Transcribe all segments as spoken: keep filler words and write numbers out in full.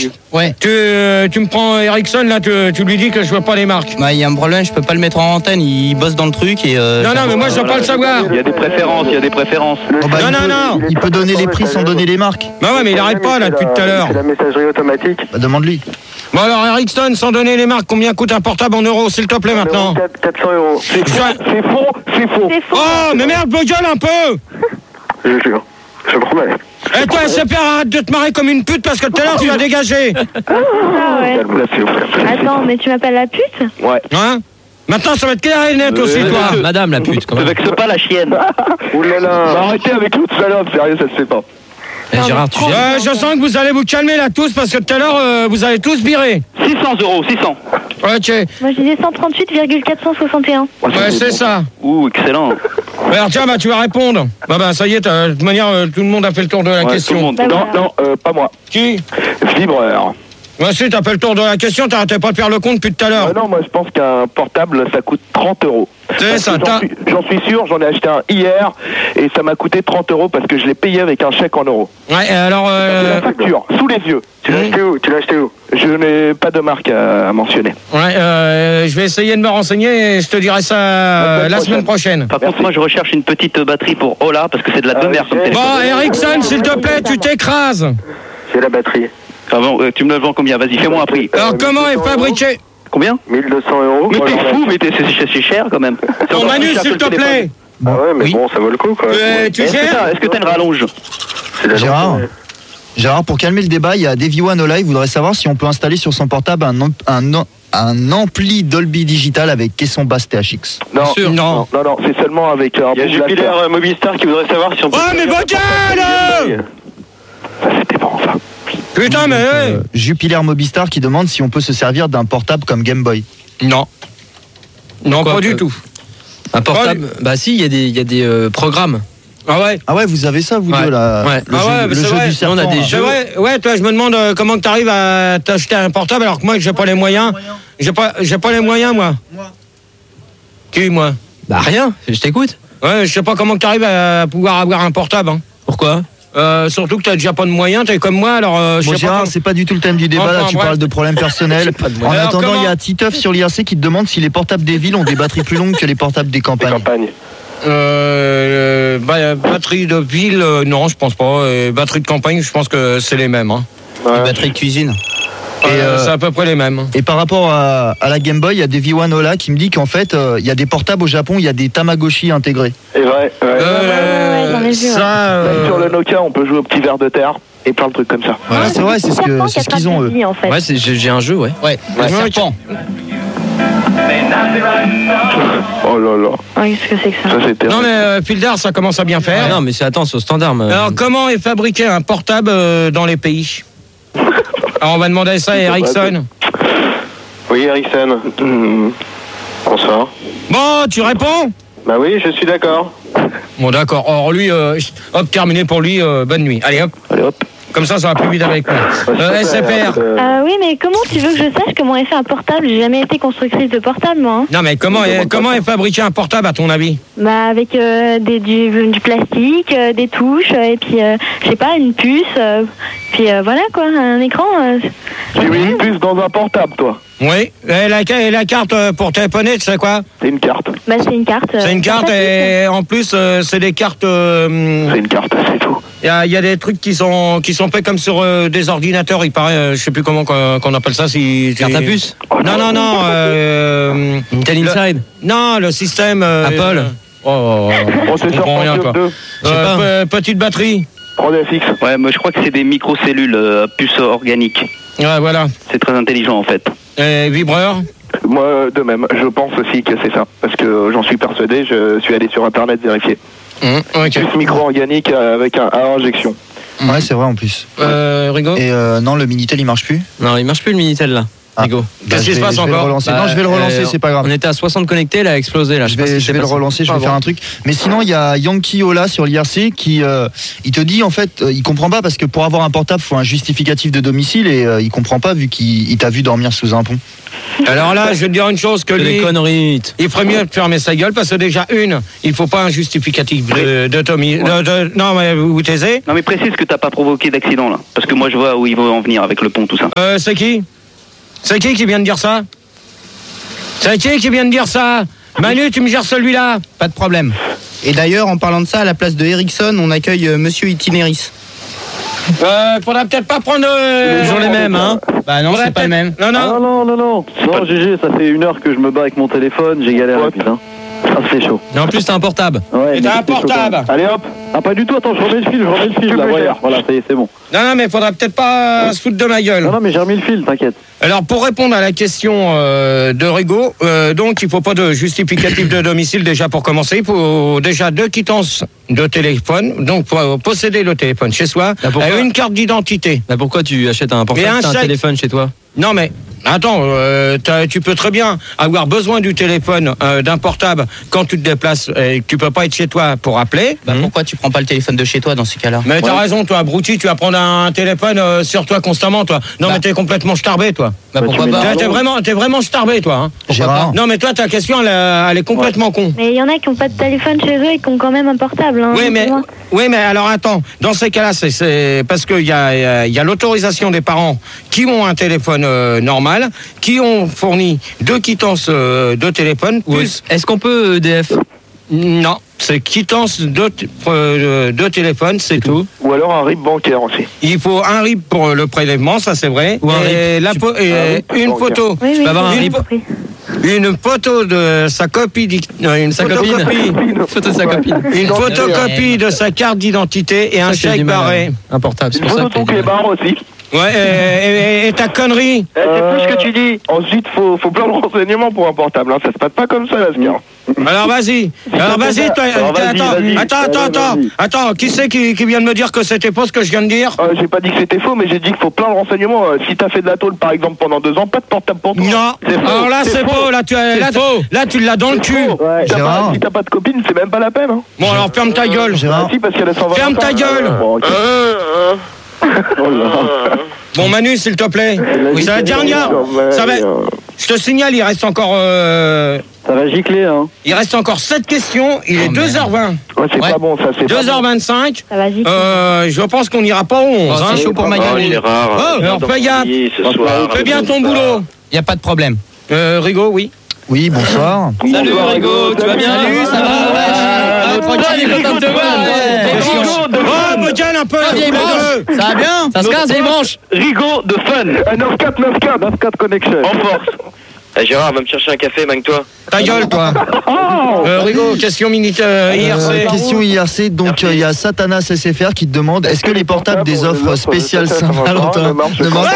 Ouais. Tu, euh, tu me prends Ericsson, là, tu, tu lui dis que je veux pas les marques. Bah, il y a un problème, je peux pas le mettre en antenne, il bosse dans le truc et... Euh, non, non, mais moi, je dois pas le savoir. Il y a des préférences, il y a des préférences. Oh, bah, non, il non, peut, non. Il peut donner les prix sans donner les marques. Bah ouais, mais il arrête pas, là, depuis tout à l'heure. C'est la messagerie automatique. Bah, demande-lui. Bon, alors, Ericsson, sans donner les marques, combien coûte un portable en euros, s'il te plaît, maintenant? quatre cents euros. C'est faux, c'est faux, c'est faux. C'est faux. Oh, mais merde, vos gueules un peu. Je jure. Je promets. Et toi, S P R, arrête de te marrer comme une pute parce que tout à l'heure, tu l'as dégagé. Ah ouais. Là, s'il vous plaît. Attends, mais tu m'appelles la pute? Ouais. Hein? Maintenant, ça va être clair et net aussi, Euh, toi. monsieur. Madame la pute, quand Ne même. vexe pas la chienne. Ouh là là. Bah, arrêtez avec l'autre salope, sérieux, ça se fait pas. Eh, Gérard, tu gères. Euh, je sens que vous allez vous calmer là tous parce que tout à l'heure, euh, vous allez tous virer. six cents euros, six cents. Ok. Moi, je disais cent trente-huit virgule quatre cent soixante et un. Ouais, c'est ça. Ouh, excellent. Alors tiens, bah tu vas répondre. Bah bah ça y est, t'as- de toute manière, euh, tout le monde a fait le tour de la Ouais, tout le question. monde. Bah, non, voilà. non, euh, pas moi. Qui? Vibreur. Moi aussi, t'as fait le tour de la question, t'arrêtais pas de faire le compte depuis tout à l'heure. Euh, non, moi je pense qu'un portable ça coûte trente euros. C'est Parce ça, que t'as... J'en suis, j'en suis sûr, j'en ai acheté un hier et ça m'a coûté trente euros parce que je l'ai payé avec un chèque en euros. Ouais, alors... J'ai Euh... la facture, sous les yeux. Tu l'as acheté où? Tu l'as acheté où? Je n'ai pas de marque à, à mentionner. Ouais, euh, je vais essayer de me renseigner et je te dirai ça euh, la semaine prochaine. Par Merci. contre, moi, je recherche une petite batterie pour Ola parce que c'est de la Ah, demeure comme ok. téléphone. Bon, Ericsson, s'il te plaît, tu t'écrases. J'ai la batterie. Ah bon, euh, tu me le vends combien? Vas-y, fais-moi un prix. Alors, comment est fabriqué... Combien? mille deux cents euros. Mais Oh t'es là là. fou, mais t'es- c'est c'est cher quand même. C'est Bon, encore Manu, plus cher que s'il le te téléphone. plaît. Ah ouais, mais Oui. bon, ça vaut le coup, quoi. Euh, tu Est-ce que gères t'as est-ce que t'as une rallonge? C'est la Gérard journée. Gérard, pour calmer le débat, il y a Davy One Ola, il voudrait savoir si on peut installer sur son portable un, am- un, am- un ampli Dolby Digital avec caisson basse T H X. Non, sûr, non. non, non, c'est seulement avec un Il y a bon Jupiler blaster. euh, Movistar qui voudrait savoir si on peut... Oh, mais vos gueules. Ça c'était bon ça. Putain, mais... Euh, Jupiler Mobistar qui demande si on peut se servir d'un portable comme Game Boy. Non. Non, Pourquoi pas du pas tout. Un portable. Bah si, il y a des, il y a des euh, programmes. Ah ouais. Ah ouais, vous avez ça, vous Ouais. deux, là. Ouais. Le Ah jeu, ouais, le c'est jeu vrai. du serpent. On a des là. C'est vrai, ouais, toi, je me demande euh, comment tu arrives à t'acheter un portable alors que moi, j'ai pas les moyens. J'ai pas, j'ai pas les moyens, moi. Moi. Qui, moi? Bah rien, je t'écoute. Ouais, je sais pas comment tu arrives à pouvoir avoir un portable. Hein. Pourquoi? Euh, surtout que t'as déjà pas de moyens, t'es comme moi, alors euh, je Bon, sais pas. Gérard, comment- c'est pas du tout le thème du débat, Enfin, là, tu bref. parles de problèmes personnels. pas de En moyens. Alors, attendant, comment- il y a Titeuf sur l'I R C qui te demande si les portables des villes ont des batteries plus longues que les portables des Des campagnes. campagnes. Euh, bah, batterie de ville, euh, non, je pense pas. Et batterie de campagne, je pense que c'est les mêmes. Hein. Les batteries de cuisine. Et euh, c'est à peu près les mêmes. Et par rapport à, à la Game Boy, il y a Davy One Ola qui me dit qu'en fait, euh, il y a des portables au Japon, il y a des Tamagotchi intégrés. C'est vrai, ouais. Euh, ouais, j'en ai vu, ça, ouais. euh, Sur le Nokia, on peut jouer au petit verre de terre et plein de trucs comme ça. Voilà, c'est vrai, c'est ce que- c'est ce qu'ils ont, eux. En fait. Ouais, c'est- j'ai j'ai un jeu, ouais. Ouais, Ouais, serpent. Oh là là, Ouais, qu'est-ce que c'est que ça? ça c'était... Non mais euh, Pildar, ça commence à bien faire. Ah non, mais c'est attends, c'est au standard. mais- Alors comment est fabriqué un portable euh, dans les pays? Alors on va demander ça à Ericsson. Oui, Ericsson. Hum, Bonsoir. Bon, tu réponds? Bah oui, je suis d'accord. Bon d'accord. Or lui, euh, hop, terminé pour lui. euh, bonne nuit. Allez hop. Allez hop. Comme ça, ça va plus vite avec moi. Euh, S F R. Euh, Ah oui, mais comment tu veux que je sache comment est fait un portable? J'ai jamais été constructrice de portable, moi. Hein. Non mais comment est, comment est fabriqué un portable à ton avis? Bah avec euh, des, du, du plastique, euh, des touches, euh, et puis euh, je sais pas, une puce, euh, puis euh, voilà quoi, un écran. Euh, J'ai mis une puce dans un portable, toi. Oui. Et la, et la carte euh, pour téléphoner, tu sais quoi? C'est une carte. bah c'est une carte. euh, C'est une carte et en plus euh, c'est des cartes. euh, C'est une carte, c'est tout. Il y, a- il y a des trucs qui sont qui sont faits comme sur euh, des ordinateurs. Il paraît, euh, je sais plus comment qu'on qu'on appelle ça. Si, Carte à puce. Non non non. Euh, Intel le- Inside. Non, le système. euh, Apple. euh, oh, oh, oh, On je s'est sur comprends rien Pentium quoi. deux. Je sais pas. Euh, pe- petite batterie. trois D F X. Ouais, moi je crois que c'est des microcellules euh, puces organiques. Ouais, voilà. C'est très intelligent en fait. Et vibreur. Moi, de même, je pense aussi que c'est ça. Parce que j'en suis persuadé, je suis allé sur internet vérifier. Mmh, ok. Puce micro-organique avec un à injection. Ouais, c'est vrai en plus. Euh, Rigo. Et euh, non, le Minitel il marche plus. Non, il marche plus le Minitel là. Rigo. Bah, Qu'est-ce je qui se vais- passe je vais le encore relancer. Bah, Non, je vais le relancer, euh, c'est pas grave. On était à soixante connectés, là, a explosé. Là. Je sais pas vais, si je c'est vais le passé. relancer, je vais Ah, faire bon. un truc. Mais sinon, il y a Yankee Ola sur l'I R C qui euh, il te dit en fait, euh, il comprend pas parce que pour avoir un portable, il faut un justificatif de domicile et euh, il comprend pas vu qu'il il t'a vu dormir sous un pont. Alors là, je vais te dire une chose que C'est lui, des conneries. il ferait mieux de fermer sa gueule parce que déjà une, il faut pas un justificatif de, de Tommy. de- de- non, mais vous vous taisez. Non mais précise que t'as pas provoqué d'accident là. Parce que moi je vois où il veut en venir avec le pont, tout ça. Euh, c'est qui C'est qui qui vient de dire ça C'est qui qui vient de dire ça Manu, tu me gères celui-là. Pas de problème. Et d'ailleurs, en parlant de ça, à la place de Ericsson, on accueille euh, Monsieur Itinéris. Euh, faudra peut-être pas prendre. euh, Toujours les mêmes, hein. Bah non, faudra c'est pas le peut-être- même. Non, Ah non. non, non, non, non. Non, G G, ça fait une heure que je me bats avec mon téléphone, j'ai galéré, putain. Ah, c'est chaud. Et en plus, t'as un portable. Ouais, Et mais t'as un c'était chaud, portable. quand même. Allez hop. Ah, pas du tout, attends, je remets le fil, je remets le fil, Tu là, me voilà. gères. Voilà, ça y est, c'est bon. Non, non, mais faudra peut-être pas se foutre de ma gueule. Non, non, mais j'ai remis le fil, t'inquiète. Alors, pour répondre à la question euh, de Rigaud, euh, donc il faut pas de justificatif de domicile déjà pour commencer. Il faut déjà deux quittances de téléphone, donc pour euh, posséder le téléphone chez soi, Bah, pourquoi et une carte d'identité. Bah, pourquoi tu achètes un portable, Mais un t'as un chèque. téléphone chez toi? Non mais attends, euh, t'as- tu peux très bien avoir besoin du téléphone, euh, d'un portable quand tu te déplaces et que tu peux pas être chez toi pour appeler. Bah pourquoi tu prends pas le téléphone de chez toi dans ces cas-là? Mais t'as raison, toi, abruti, tu vas prendre un téléphone euh, sur toi constamment, toi. Non, Bah. mais t'es complètement starbé, toi. Bah pourquoi tu mets pas? T'es t'es vraiment, t'es vraiment starbé, toi. Hein. Gérard. Non, mais toi, ta question, elle, euh, elle est complètement con. Mais il y en a qui n'ont pas de téléphone chez eux et qui ont quand même un portable. Hein, Oui, mais, dis-moi. oui, mais alors attends, dans ces cas-là, c'est- c'est parce qu'il y a, il y a l'autorisation des parents qui ont un téléphone euh, normal, qui ont fourni deux quittances euh, de téléphone, Ou plus. Est-ce qu'on peut E D F? Non, c'est quittance de, t- euh, de téléphone, c'est tout. Ou alors un R I B bancaire aussi. Il faut un R I B pour le prélèvement, ça c'est vrai. Ou un et R I B. la po- et Un R I B une bancaire. photo. Oui, oui, peux avoir un j'ai R I B. compris. Une photo de sa copie, d'ic- euh, une Sa copine. photocopie, Photo de sa copine. une photocopie de sa carte d'identité et un Ça, j'ai chèque du mal à- barré. Un portable, c'est Une pour ça photo que de ton j'ai du mal. clébard aussi. Ouais, et, et- et ta connerie. c'est tout ce que tu dis. Ensuite, faut, faut plein de renseignements pour un portable. Hein. Ça se passe pas comme ça, là, ce gars. Alors vas-y, alors vas-y, toi, Alors, vas-y, attends, vas-y. attends, attends, Allez, attends, vas-y. attends, qui c'est qui, qui vient de me dire que c'était faux ce que je viens de dire? Euh, j'ai pas dit que c'était faux, mais j'ai dit qu'il faut plein de renseignements. Euh, si t'as fait de la tôle, par exemple, pendant deux ans, pas de portable pour toi. Non, C'est faux. alors là c'est faux, là tu, as- là, faux. là tu l'as dans le cul. Ouais, t'as Gérard. pas- si t'as pas de copine, c'est même pas la peine. Hein. Bon alors ferme ta gueule. Gérard. Ah, si, parce qu'elle a cent vingt Ferme ta ans. gueule. Bon, ok. Oh là. Bon Manu s'il te plaît. Oui, c'est la dernière. Ouais, Ça va. euh, Je te signale, il reste encore, euh, Ça va gicler, hein. il reste encore sept questions. Il est Oh, deux heures vingt, Ouais, c'est Ouais. pas bon, ça. C'est pas deux heures bon. vingt-cinq. Ça va vite. Euh, je pense qu'on n'ira pas au onze. Oh, hein. c'est chaud pour ma Oh, gueule. Gérard. Oh, alors fais gaffe. Ce soir. Fais bien ton boulot. Y a pas de problème. Euh, Rigaud, oui. Oui, bonsoir. Salut Rigo, tu vas bien? Salut, ça va? Ah, tranquille, il est content de te voir. ouais. Oh, me gêne un peu. Ah, vieille tous les branche. deux. Ça va bien? Ça se casse, vieille branche. Rigaud de fun. Euh, neuf quatre neuf quatre neuf quatre connection. En force. Eh, Gérard, va me chercher un café, manque-toi. Ta gueule, toi. Euh, Rigaud, question minute euh, I R C. Euh, question I R C, donc euh, il y a Satanas S F R qui te demande est-ce que les portables des offres spéciales Saint-Valentin ne marchent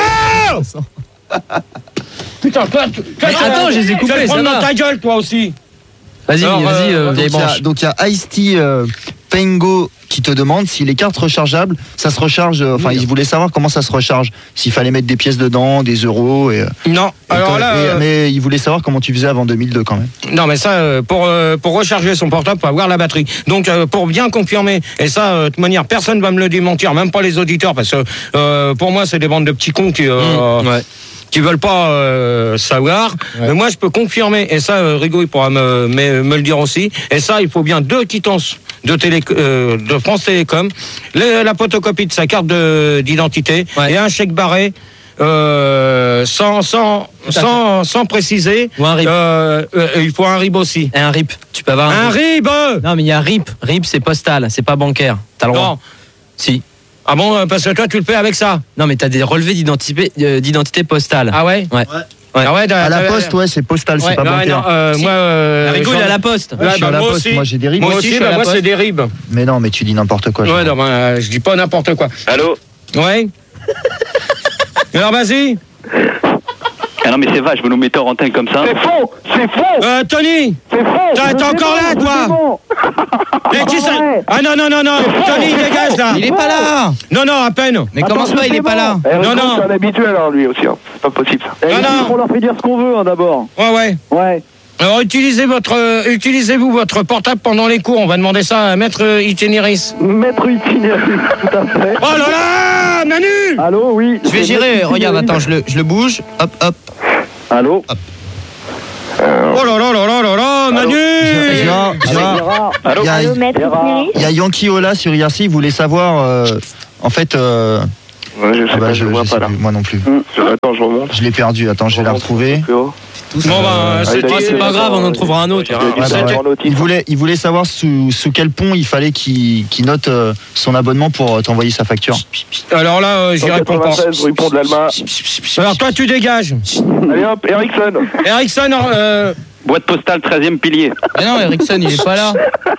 Ah Putain, toi, tu- toi, Mais tu- attends, je les ai tu vas coupés, te prendre ça dans va. ta gueule, toi aussi. Vas-y, Alors, vas-y, euh, euh, vieille Donc il y a- branche. donc il y a Ice-T euh, Pengo qui te demande si les cartes rechargeables, ça se recharge. euh, Enfin, il voulait savoir comment ça se recharge. S'il fallait mettre des pièces dedans, des euros. Et, euh, Non, et alors que- là, et- euh, mais il voulait savoir comment tu faisais avant deux mille deux quand même. non, mais ça, euh, pour euh, pour recharger son portable, faut avoir la batterie. Donc, euh, pour bien confirmer, et ça, euh, de toute manière, personne va me le démentir, même pas les auditeurs, parce que euh, pour moi, c'est des bandes de petits cons qui. euh, Mmh, ouais. qui veulent pas euh, savoir, mais moi je peux confirmer, et ça euh, Rigaud il pourra me, me, me le dire aussi, et ça il faut bien deux quittances de, télé, euh, de France Télécom, le- la photocopie de sa carte de- d'identité Ouais. et un chèque barré euh, sans, sans, sans, sans préciser. Ou un R I B. Euh, euh, il faut un R I B aussi. Et un R I P. Tu peux avoir Un un R I B. Non, mais il y a R I P. R I P, c'est postal, c'est pas bancaire. T'as le droit. Non. Si. Ah bon, euh, parce que toi tu le fais avec ça. Non, mais t'as des relevés d'identité euh, d'identité postale. Ah ouais. Ouais. Ah ouais, À la t'as- poste, ouais, c'est postal, c'est Ouais, pas Non, bancaire. non, euh, Si. moi, euh, Rigaud, il j'en- est à la poste. Ouais, je suis bah, à la moi poste, aussi. moi j'ai des rimes. Moi Moi aussi, aussi, je suis bah, à la moi poste. c'est des R I B. Mais non, mais tu dis n'importe quoi. Ouais, Gérard. non, ben, je dis pas n'importe quoi. Allô? Ouais. Alors vas-y. Ah non mais c'est vache, vous nous mettez en antenne comme ça. C'est faux. C'est faux. Euh, Tony. C'est faux. T'es Je t'es sais encore pas, là, je toi sais pas. Mais qui ça? Ah non, non, non, non, Tony, dégage là. Il est pas là. Non, non, à peine. Mais comment ça, il est pas là? Eh, Non, non. C'est un habitué alors lui aussi, hein. C'est pas possible ça. Eh, Non, non. On leur fait dire ce qu'on veut hein, d'abord. Ouais, ouais. Ouais. Alors utilisez votre, euh, utilisez-vous votre portable pendant les cours. On va demander ça à Maître euh, Itinéris. Maître itinéraire, tout à fait. Oh là là, Manu. Allô, oui. Je vais c'est gérer. Maître Regarde, Itinéris. attends, je le, je le bouge. Hop, hop. Allô. Oh là là là là là là, Manu. Gérard, Gérard, Gérard. Allô il y a- Allô, maître Gérard. Itinéris. il y a Yankee Ola sur I R C, il voulait savoir, euh, en fait, euh, Ouais, je sais ah bah, pas, je, je le vois je pas sais là. plus, moi non plus. Je- Attends, je remonte. Je l'ai perdu, attends, je vais la retrouver. Plus haut. Bon bah Ah, c'est il a dit- c'est pas grave, on en trouvera un autre. Il a dit Ouais, bah, ça ouais. dans l'autre Il titre. voulait, il voulait savoir sous, sous quel pont il fallait qu'il qu'il note euh, son abonnement pour euh, t'envoyer sa facture. Alors là, euh, j'y réponds pas. quatre-vingt-seize, rue Pont de l'Alma. Alors toi, tu dégages. Allez hop, Ericsson. Ericsson, euh, Boîte postale treizième pilier. Mais non, Ericsson, il est pas là.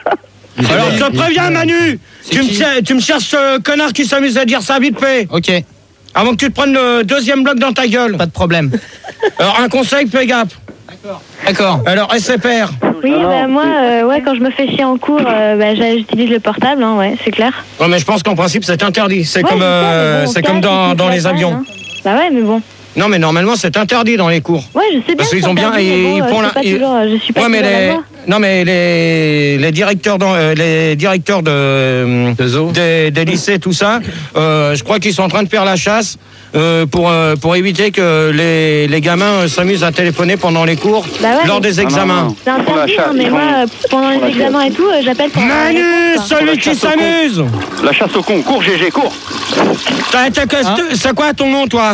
alors je te préviens, Manu. C'est Tu me, qui cher- tu me cherches ce connard qui s'amuse à dire ça vite fait. Ok, Avant que tu te prennes le deuxième bloc dans ta gueule. pas de problème. Alors un conseil, fais gaffe. D'accord. Alors S F R. Oui, Non, bah, non, moi, c'est- euh, ouais, quand je me fais chier en cours, euh, bah, j'ai- j'utilise le portable, hein, ouais, c'est clair. Non mais je pense qu'en principe c'est interdit. C'est Ouais, comme, je sais, euh, mais bon, c'est au comme cas, dans, si tu dans fais les la avions. peine, hein. Bah ouais, mais bon. Non mais normalement c'est interdit dans les cours. Ouais, je sais bien. Parce qu'ils c'est ont bien- interdit, ils- mais bon, ils euh, font c'est la- pas ils- toujours, euh, je suis pas Ouais mais toujours à la les loi. non mais les les directeurs dans euh, les directeurs de des, des lycées tout ça, euh, je crois qu'ils sont en train de faire la chasse euh, pour euh, pour éviter que les les gamins euh, s'amusent à téléphoner pendant les cours Bah ouais, lors mais- des examens. C'est interdit, hein, mais moi, euh, pendant les examens et tout, euh, j'appelle pour avoir la Manu, réponse, quoi. celui qui s'amuse. La chasse au con. Cours, G G, cours. T'as- t'as que- Hein C'est quoi ton nom toi?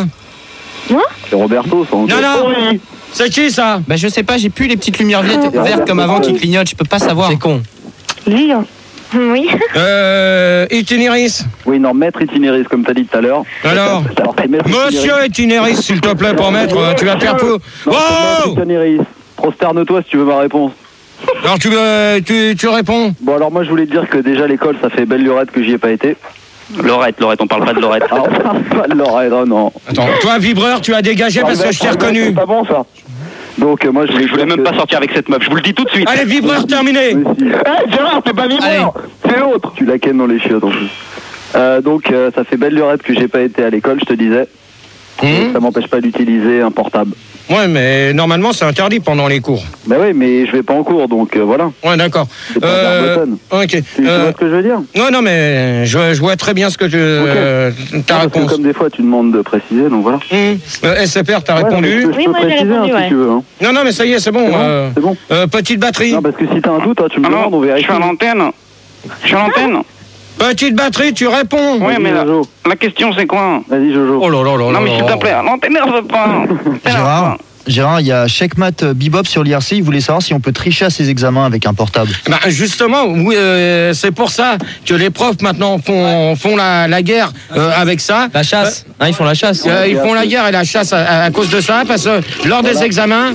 C'est Roberto, ça. Non non. C'est qui ça? Bah, je sais pas, j'ai plus les petites lumières vertes, vertes comme avant qui clignotent, je peux pas savoir. C'est con. Lyon. Oui. Euh, Itinéris. Oui, non, maître itinéris, comme t'as dit tout à l'heure. Alors, Alors, c'est maître Monsieur Itinéris, s'il te plaît, pour mettre, euh, tu vas faire peu. Non, c'est maître Oh! itinéris. Prosterne-toi si tu veux ma réponse. Alors tu, euh, tu, tu réponds. Bon, alors moi, je voulais te dire que déjà, l'école, ça fait belle lurette que j'y ai pas été. Lorette, Lorette, on parle pas de Lorette. Ah, on parle pas de Lorette, oh non. Attends, toi, vibreur, tu as dégagé parce que je t'ai reconnu. C'est pas bon, ça. Donc, euh, moi, je voulais Je voulais dire même que- pas sortir avec cette meuf, je vous le dis tout de suite. Allez, vibreur terminé. Oui, si. Eh, Gérard, t'es pas vibreur. C'est l'autre. Tu la kennes dans les chiottes, en plus. Euh, donc, euh, ça fait belle lurette que j'ai pas été à l'école, je te disais. Hum. Ça m'empêche pas d'utiliser un portable. Ouais, mais normalement, c'est interdit pendant les cours. Bah oui, mais je vais pas en cours, donc euh, voilà. Ouais, d'accord. C'est pas Euh, Verboten. ok. Tu, tu Euh, vois ce que je veux dire? non, non, mais je, je vois très bien ce que tu, euh, ta Non, parce que réponse. comme des fois, tu demandes de préciser, donc voilà. Hum. Euh, S F R, t'as Ouais, répondu. mais je peux- je Oui, peux moi, j'ai préciser, répondu, hein, ouais. si tu veux. Hein. Non, non, mais ça y est, c'est bon. C'est bon, euh, c'est bon. euh, petite batterie. Non, parce que si t'as un doute, hein, tu me Ah demandes, on non, je vérifie. suis à l'antenne. Je suis à l'antenne. Petite batterie, tu réponds. Oui, Vas-y, mais la, Jojo. la question c'est quoi? Vas-y, Jojo. Oh là là là là Non, mais là s'il là. te plaît, non, t'énerve pas. T'énerve Gérard, pas. Gérard, il y a Checkmat Bebop sur l'I R C, il voulait savoir si on peut tricher à ses examens avec un portable. Bah justement, oui, euh, c'est pour ça que les profs maintenant font, font la, la guerre euh, avec ça. La chasse. Hein, ils font la chasse. Euh, ils font la guerre et la chasse à, à cause de ça, parce que lors des examens,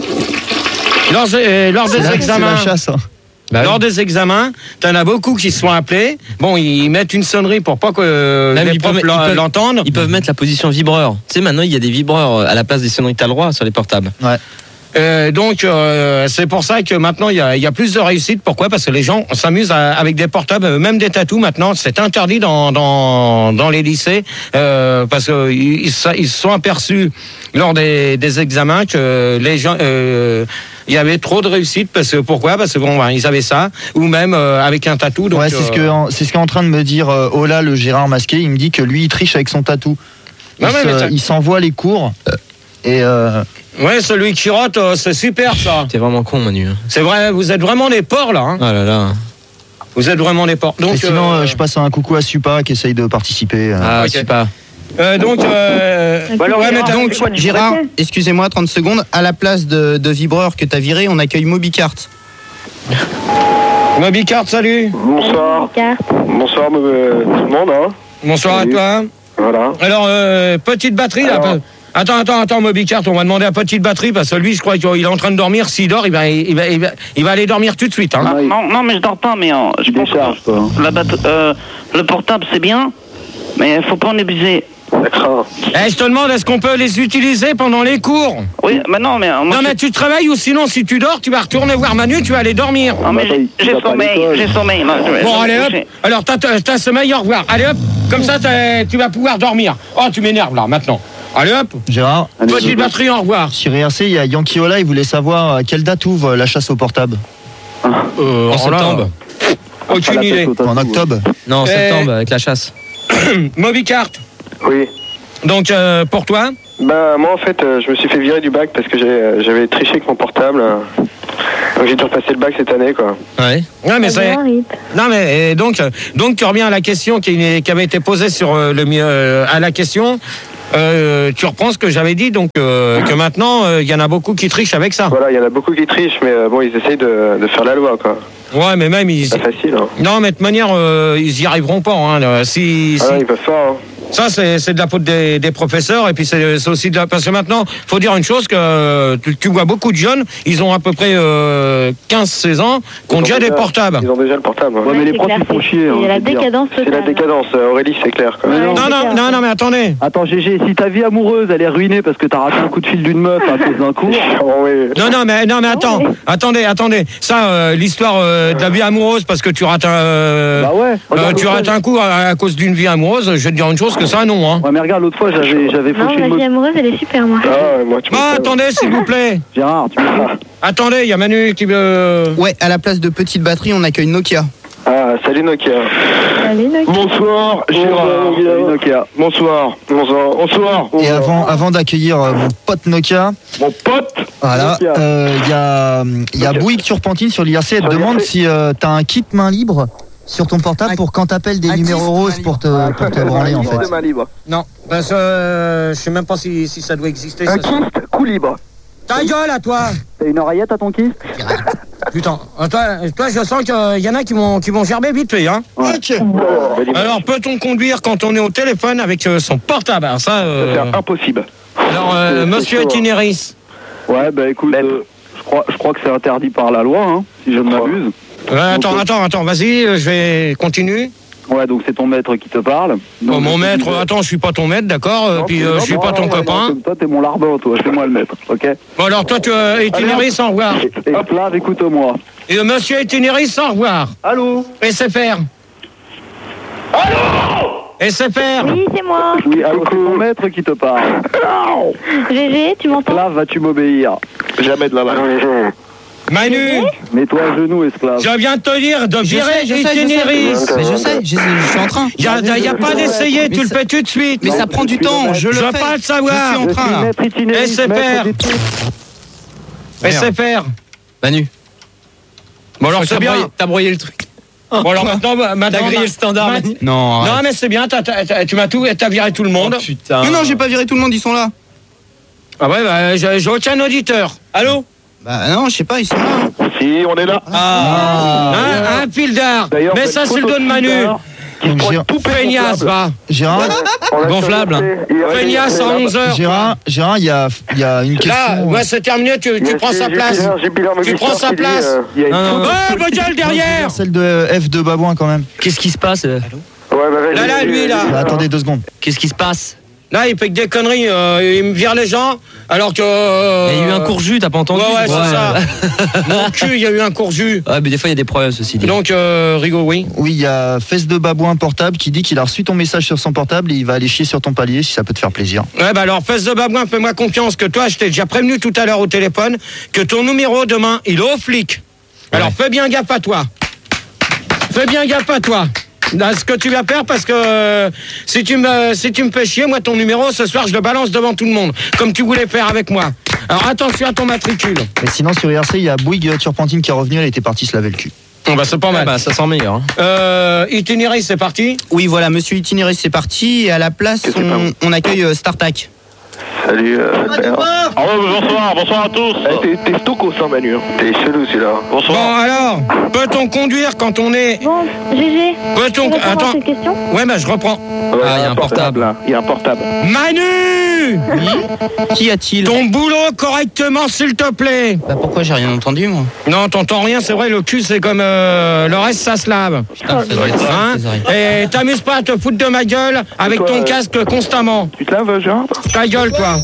lors, euh, lors C'est des la, c'est examens, la chasse. hein. Bah lors oui. des examens, t'en as beaucoup qui se sont appelés. Bon, ils mettent une sonnerie pour pas que euh, Non, mais les ils peuvent- profs ils l'en- peuvent- l'entendent. Ils peuvent mettre la position vibreur. Tu sais, maintenant, il y a des vibreurs à la place des sonneries que t'as le droit sur les portables. Euh, donc euh, c'est pour ça que maintenant il y a, il y a plus de réussite. Pourquoi? Parce que les gens s'amusent à- avec des portables, euh, même des tatous maintenant. C'est interdit dans dans, dans les lycées euh, parce que ils, ils se ils se sont aperçus lors des, des examens que les gens euh, il y avait trop de réussite. Parce que pourquoi? Parce que bon, ben, ils avaient ça, ou même euh, avec un tatou. Donc, Ouais, c'est ce euh, que en- c'est ce qu'est en train de me dire euh, Ola, le Gérard masqué. Il me dit que lui, il triche avec son tatou. Il, Ouais, ouais, se- mais ça- il s'envoie les cours. Et euh, ouais, celui qui rote, euh, c'est super ça. T'es vraiment con, Manu. hein. C'est vrai, vous êtes vraiment des porcs là. Hein. Oh là là. Vous êtes vraiment des porcs. Donc et sinon, euh, euh, je passe un coucou à Supa qui essaye de participer. euh. Ah, ok. je sais pas. euh, donc euh, Bah alors, ouais, mais Gérard, donc, c'est quoi, tu Gérard, sais excusez-moi, trente secondes. À la place de, de vibreur que t'as viré, on accueille Mobicart. Mobicart, salut. Bonsoir. Carte. Bonsoir euh, tout le monde. Hein. Bonsoir Salut. à toi. Voilà. Alors, euh, petite batterie là. Alors. Attends, attends, attends, Mobicart, on va demander à petite batterie parce que lui, je crois qu'il est en train de dormir. S'il dort, il va, il va, il va, il va aller dormir tout de suite. Hein. Ah, non, non, mais je dors pas, mais euh, je Tu pense décharges, que toi. la batte- euh, le portable c'est bien, mais il faut pas en abuser. D'accord. Eh, je te demande, est-ce qu'on peut les utiliser pendant les cours? Oui, bah non, mais... Moi, non, mais tu travailles ou sinon, si tu dors, tu vas retourner voir Manu, tu vas aller dormir. Non, mais j'ai, j'ai sommeil, j'ai sommeil. Non, je, bon, je, allez, hop. je... Alors, t'as, t'as sommeil, au revoir. Allez, hop. Comme ça, tu vas pouvoir dormir. Oh, tu m'énerves, là, maintenant. Allez, hop. Gérard. Petite batterie, au revoir. Sur I R C, il y a Yankee Ola, il voulait savoir à quelle date ouvre la chasse au portable. Euh, en septembre. Aucune idée. En octobre. Non, en Eh. septembre, avec la chasse. Mobicart. Oui. Donc, euh, pour toi? Bah, moi, en fait, euh, je me suis fait virer du bac parce que j'ai- j'avais triché avec mon portable. euh. Donc, j'ai dû repasser le bac cette année, quoi. Ouais. Non, mais Ah c'est... bien, Rip. Non, mais et donc, euh, donc, tu reviens à la question qui, qui avait été posée sur euh, le, mi- euh, à la question. Euh, tu reprends ce que j'avais dit, donc euh, que maintenant, il euh, y en a beaucoup qui trichent avec ça. Voilà, il y en a beaucoup qui trichent, mais euh, bon, ils essayent de, de faire la loi, quoi. Ouais, mais même ils... C'est pas facile, hein. Non, mais de toute manière, euh, ils y arriveront pas. Hein, là. si, Ah, si- non, ils peuvent pas, hein. Ça, c'est, c'est de la faute des, des professeurs, et puis c'est, c'est aussi de la... Parce que maintenant, faut dire une chose, que euh, tu, tu vois beaucoup de jeunes, ils ont à peu près euh, quinze seize ans, qui ont Ils déjà des portables. Ils ont déjà le portable. hein. Ouais, mais les c'est profs, clair, ils font c'est- chier. hein, C'est la je veux dire. décadence C'est la totale. décadence, euh, Aurélie, c'est clair, quoi. Ouais, Non, c'est non, clair. non, non, mais attendez. Attends, G G, si ta vie amoureuse, elle est ruinée parce que t'as raté un coup de fil d'une meuf à cause d'un cours... Oh, oui. Non, non, mais, non, mais attends, ouais. attendez, attendez. Ça, euh, l'histoire euh, de la vie amoureuse, parce que tu rates un, euh, Bah ouais. euh, Regarde, tu l'autre rates fois, un coup à, à cause d'une vie amoureuse, je vais te dire une chose, que ça, non, hein. Ouais, mais regarde, l'autre fois, j'avais, j'avais Non, fauché la une vie moto. amoureuse, elle est super, moi. Ah, ouais, moi, tu Ah, m'étonnes. attendez, s'il vous plaît. Gérard, tu me Attendez, il y a Manu qui veut... Ouais, à la place de petite batterie, on accueille Nokia. Ah, salut Nokia. Allez, Nokia. Bonsoir, Gérard. Salut, Nokia. Bonsoir. Bonsoir. Bonsoir. Et avant, avant d'accueillir euh, mon pote Nokia, Mon pote. voilà, Nokia. euh, il y a, il y a Nokia. Bouygues Turpentine sur l'I R C, elle Sur te demande l'I R C. si euh, t'as un kit main libre sur ton portable Un- pour quand t'appelles des un numéros kit roses main pour te, pour te branler en fait. de main libre. Non, parce que euh, je sais même pas si, si ça doit exister. Un ça. kist, coup libre. Ta gueule à toi. T'as une oreillette à ton kiss? Putain, euh, toi, toi je sens qu'il y en a qui vont, qui vont gerber vite fait, hein. Alors, peut-on conduire quand on est au téléphone avec euh, son portable? Alors ça, euh, C'est impossible. alors, euh, c'est- c'est monsieur chaud, hein. Itinéris. Ouais, bah écoute, euh, je, crois, je crois que c'est interdit par la loi, hein, si je ne m'abuse. Euh, attends, attends, attends, vas-y, euh, je vais continuer. Ouais, donc c'est ton maître qui te parle. Donc, Oh, mon je te maître, dis, euh, attends, je suis pas ton maître, d'accord, euh, non, puis tu- euh, non, je suis non, pas ton non, ouais, copain. non, comme toi, t'es mon larbin, toi, fais moi le maître, ok? Bon, alors toi, tu euh, Itinéris, au revoir. Et, et Flav, écoute-moi. Et euh, monsieur Itinéris, au revoir. Allô? S F R. Allô S F R. Oui, c'est moi. Oui, allô, c'est ton maître qui te parle. G G, tu m'entends? Flav, vas-tu m'obéir? Jamais de la main. Manu, Mets-toi à genoux, esclave. je viens de te dire de Je virer sais, je sais, je sais. Itinéris. Mais je sais, je, je suis en train. Il n'y a, y a pas d'essayer, Mais tu le ça- fais tout de suite. Mais ça prend du temps, je le Je fais. veux pas le savoir. Je suis en train, là. maître itinéraire, S F R. maître des trucs. S F R. Manu. Bon, alors Je crois c'est que t'as bien. broyé- T'as broyé le truc. Bon, alors maintenant, bah, T'as maintenant grillé le standard, ma- Manu. Non, Non, arrête. mais c'est bien, t'as- t'as- t'as- tu m'as tout, t'as viré tout le monde. Oh, putain. Mais non, j'ai pas viré tout le monde, ils sont là. Ah ouais, bah, je, je retiens un auditeur. Allô? Bah non, je sais pas, ils sont là. hein. Si, on est là. Ah, un, un fil d'art. D'ailleurs, Mais faites ça, c'est le photo dos de de Manu. Twitter. Donc, Gé- Tout feignasse, va. Gérard, On l'a Gonflable. surveillé. Il est Feignasse à resté onze heures. Gérard, Gérard, il y a, il y a une Là, question. ouais, c'est terminé, tu, Il y tu a prends Gilles sa place. Pilar, Gilles Pilar Tu prends Maugustin sa qui dit, place. euh, Il y a une Non, non, photo. Ouais, votre gueule derrière. Celle de F de Babouin quand même. Qu'est-ce qui se passe euh Ouais, bah, vas-y, Là, là, vas-y, lui, là. vas-y. Bah, attendez deux secondes. Qu'est-ce qui se passe? Là, il fait que des conneries. euh, il me vire les gens, alors que. euh, Il y a eu un court-jus, t'as pas entendu? Ouais, ouais, c'est ça. Mon cul, il y a eu un court-jus. Ouais, mais des fois, il y a des problèmes, ceci dit. Donc, euh, Rigo, oui. Oui, il y a Fesse de Babouin portable qui dit qu'il a reçu ton message sur son portable et il va aller chier sur ton palier si ça peut te faire plaisir. Ouais, bah alors, fesse de babouin, fais-moi confiance que toi, je t'ai déjà prévenu tout à l'heure au téléphone que ton numéro demain, il est au flic. Alors, fais bien gaffe à toi. Fais bien gaffe à toi. À ce que tu vas faire, parce que euh, si, tu me, si tu me fais chier, moi, ton numéro, ce soir, je le balance devant tout le monde, comme tu voulais faire avec moi. Alors, attention à ton matricule. Et sinon, sur I R C, il y a Bouygues Turpentine qui est revenu, elle était partie se laver le cul. Bon, bah, c'est pas Ouais, mal. bah, ça sent meilleur. hein. Euh, itinéraire, c'est parti. Oui, voilà, monsieur Itinéris, c'est parti. Et à la place, Que c'est pas on, bon. on accueille euh, StarTac. Salut, euh, Albert. Ah ouais, bonsoir, bonsoir à tous. Eh, T'es t'es stocos, hein, Manu. T'es chelou, celui-là. Bon, Bonsoir. alors, peut-on conduire quand on est... Bon, G G, Peut-on... tu réponds à Attends. cette question? Ouais, bah, je reprends. Ouais, Ah, il y a un portable. là. Il y a un portable. Manu Manu, Qu'y a-t-il? ton boulot correctement, s'il te plaît. Bah pourquoi j'ai rien entendu moi? Non, t'entends rien, c'est vrai, le cul, c'est comme euh, le reste, ça se lave. Putain, ça doit être ça, Hein tes oreilles. Et t'amuses pas à te foutre de ma gueule avec Toi, ton euh, casque constamment. Tu te laves, Gérard? Ta gueule, toi.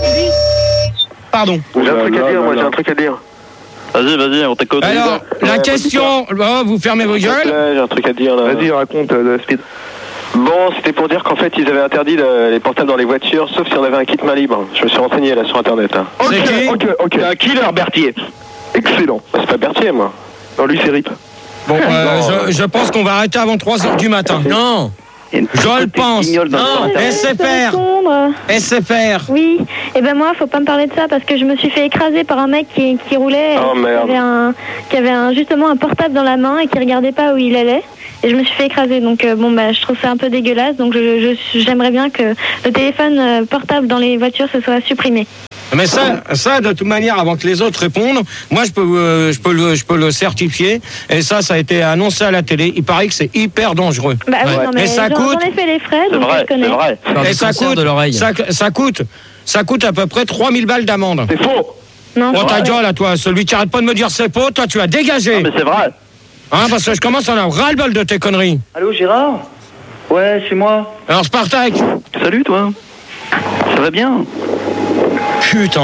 Pardon. J'ai un truc à dire, moi, j'ai un truc à dire. Vas-y, vas-y, on t'écoute. Alors, la Ouais, question... Oh, vous fermez vos gueules. Ouais, j'ai un truc à dire, là. Vas-y, raconte, euh, Speed. Bon, c'était pour dire qu'en fait, ils avaient interdit le- les portables dans les voitures, sauf si on avait un kit main libre. Je me suis renseigné, là, sur Internet. Hein. C'est qui Ok, ok. C'est un killer, Berthier. Excellent. Bah, c'est pas Berthier, moi. Non, lui, c'est Rip. Bon, euh, je, je pense qu'on va arrêter avant trois heures du matin. Non. Je le pense. Non. S F R. Répondre. S F R. Oui, et ben moi, faut pas me parler de ça parce que je me suis fait écraser par un mec qui, qui roulait, Oh, qui, merde. avait un, qui avait un, justement un portable dans la main et qui regardait pas où il allait. Et je me suis fait écraser, donc euh, bon bah je trouve ça un peu dégueulasse, donc je, je- j'aimerais bien que le téléphone euh, portable dans les voitures se soit supprimé. Mais ça, ça, de toute manière, avant que les autres répondent, moi, je peux, euh, je peux, le, je peux le certifier. Et ça, ça a été annoncé à la télé. Il paraît que c'est hyper dangereux. Bah oui, non mais Et ça j'en, coûte- j'en ai fait les frais, C'est donc vrai, je connais. c'est vrai. Et ça coûte, de l'oreille. ça, ça coûte, ça coûte à peu près trois mille balles d'amende. C'est faux. Non, Oh, ta c'est- gueule, à toi, celui qui arrête pas de me dire c'est faux, toi, tu as dégagé. Non, mais c'est vrai. Hein, parce que je commence à en avoir ras-le-bol de tes conneries. Allô, Gérard? Ouais, c'est moi. Alors, Spartak. Salut, toi. Ça va bien? Putain.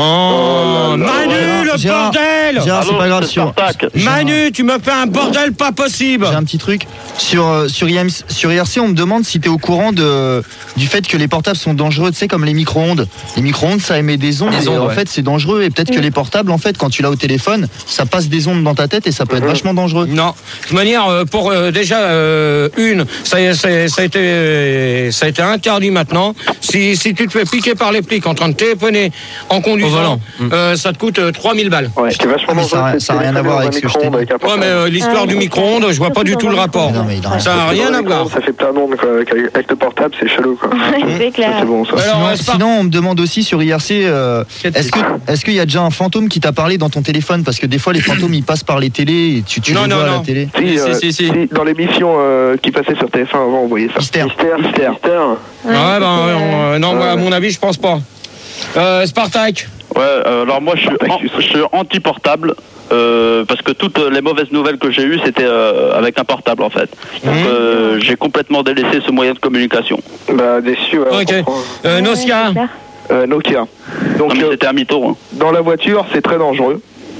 Manu, le Gérard, bordel. Gérard, c'est Allô, pas grave. c'est Sur, Spartak. Manu, tu me fais un bordel pas possible. j'ai un petit truc. Sur, euh, sur, I M C sur I R C, on me demande si tu es au courant de, du fait que les portables sont dangereux, tu sais, comme les micro-ondes. Les micro-ondes, ça émet des ondes. Des et ondes, en ouais. fait, c'est dangereux. Et peut-être que les portables, en fait, quand tu l'as au téléphone, ça passe des ondes dans ta tête et ça peut être vachement dangereux. Non, de toute manière, euh, pour euh, déjà euh, une, ça, y est, c'est- ça, a été, euh, ça a été interdit maintenant. Si, si tu te fais piquer par les flics en train de téléphoner en Au conduisant, volant. euh, ça te coûte euh, trois mille balles. Ouais, c'était vachement Ah, mais ça a- dangereux, ça a rien à téléphoner voir dans avec un ce que je t'ai micro-ondes dit. avec un Ouais, mais portable. euh, l'histoire Ah, du oui. micro-ondes, je vois pas du tout le rapport. Non, mais il a rien. Ça n'a rien à voir. Ça fait plein d'ondes, quoi. Avec, avec le portable, c'est chelou, quoi. c'est clair. Ça, c'est bon, ça. Alors, Sinon, euh, Spar- sinon, on me demande aussi sur I R C, euh, est-ce que est-ce qu'il y a déjà un fantôme qui t'a parlé dans ton téléphone? Parce que des fois, les fantômes, ils passent par les télés et tu, tu Non, les non, vois à non. la télé. Si, Si, euh, si, si. si, dans l'émission euh, qui passait sur T F un avant, on voyait ça. Mystère. Mystère. Mystère. Mystère. Ouais, ben, euh, non, moi, à Ouais. mon avis, je pense pas. Euh, Spartak. Ouais, euh, alors moi, je suis, an- je suis anti-portable. Euh, parce que toutes les mauvaises nouvelles que j'ai eues, c'était euh, avec un portable, en fait. Donc, Mmh. euh, j'ai complètement délaissé ce moyen de communication. Bah, déçu, ouais, on Ok. comprend. Euh, Nosia. c'est clair. Euh, Nokia. Donc, Non, mais euh, c'était un mytho. Hein. dans la voiture, c'est très dangereux.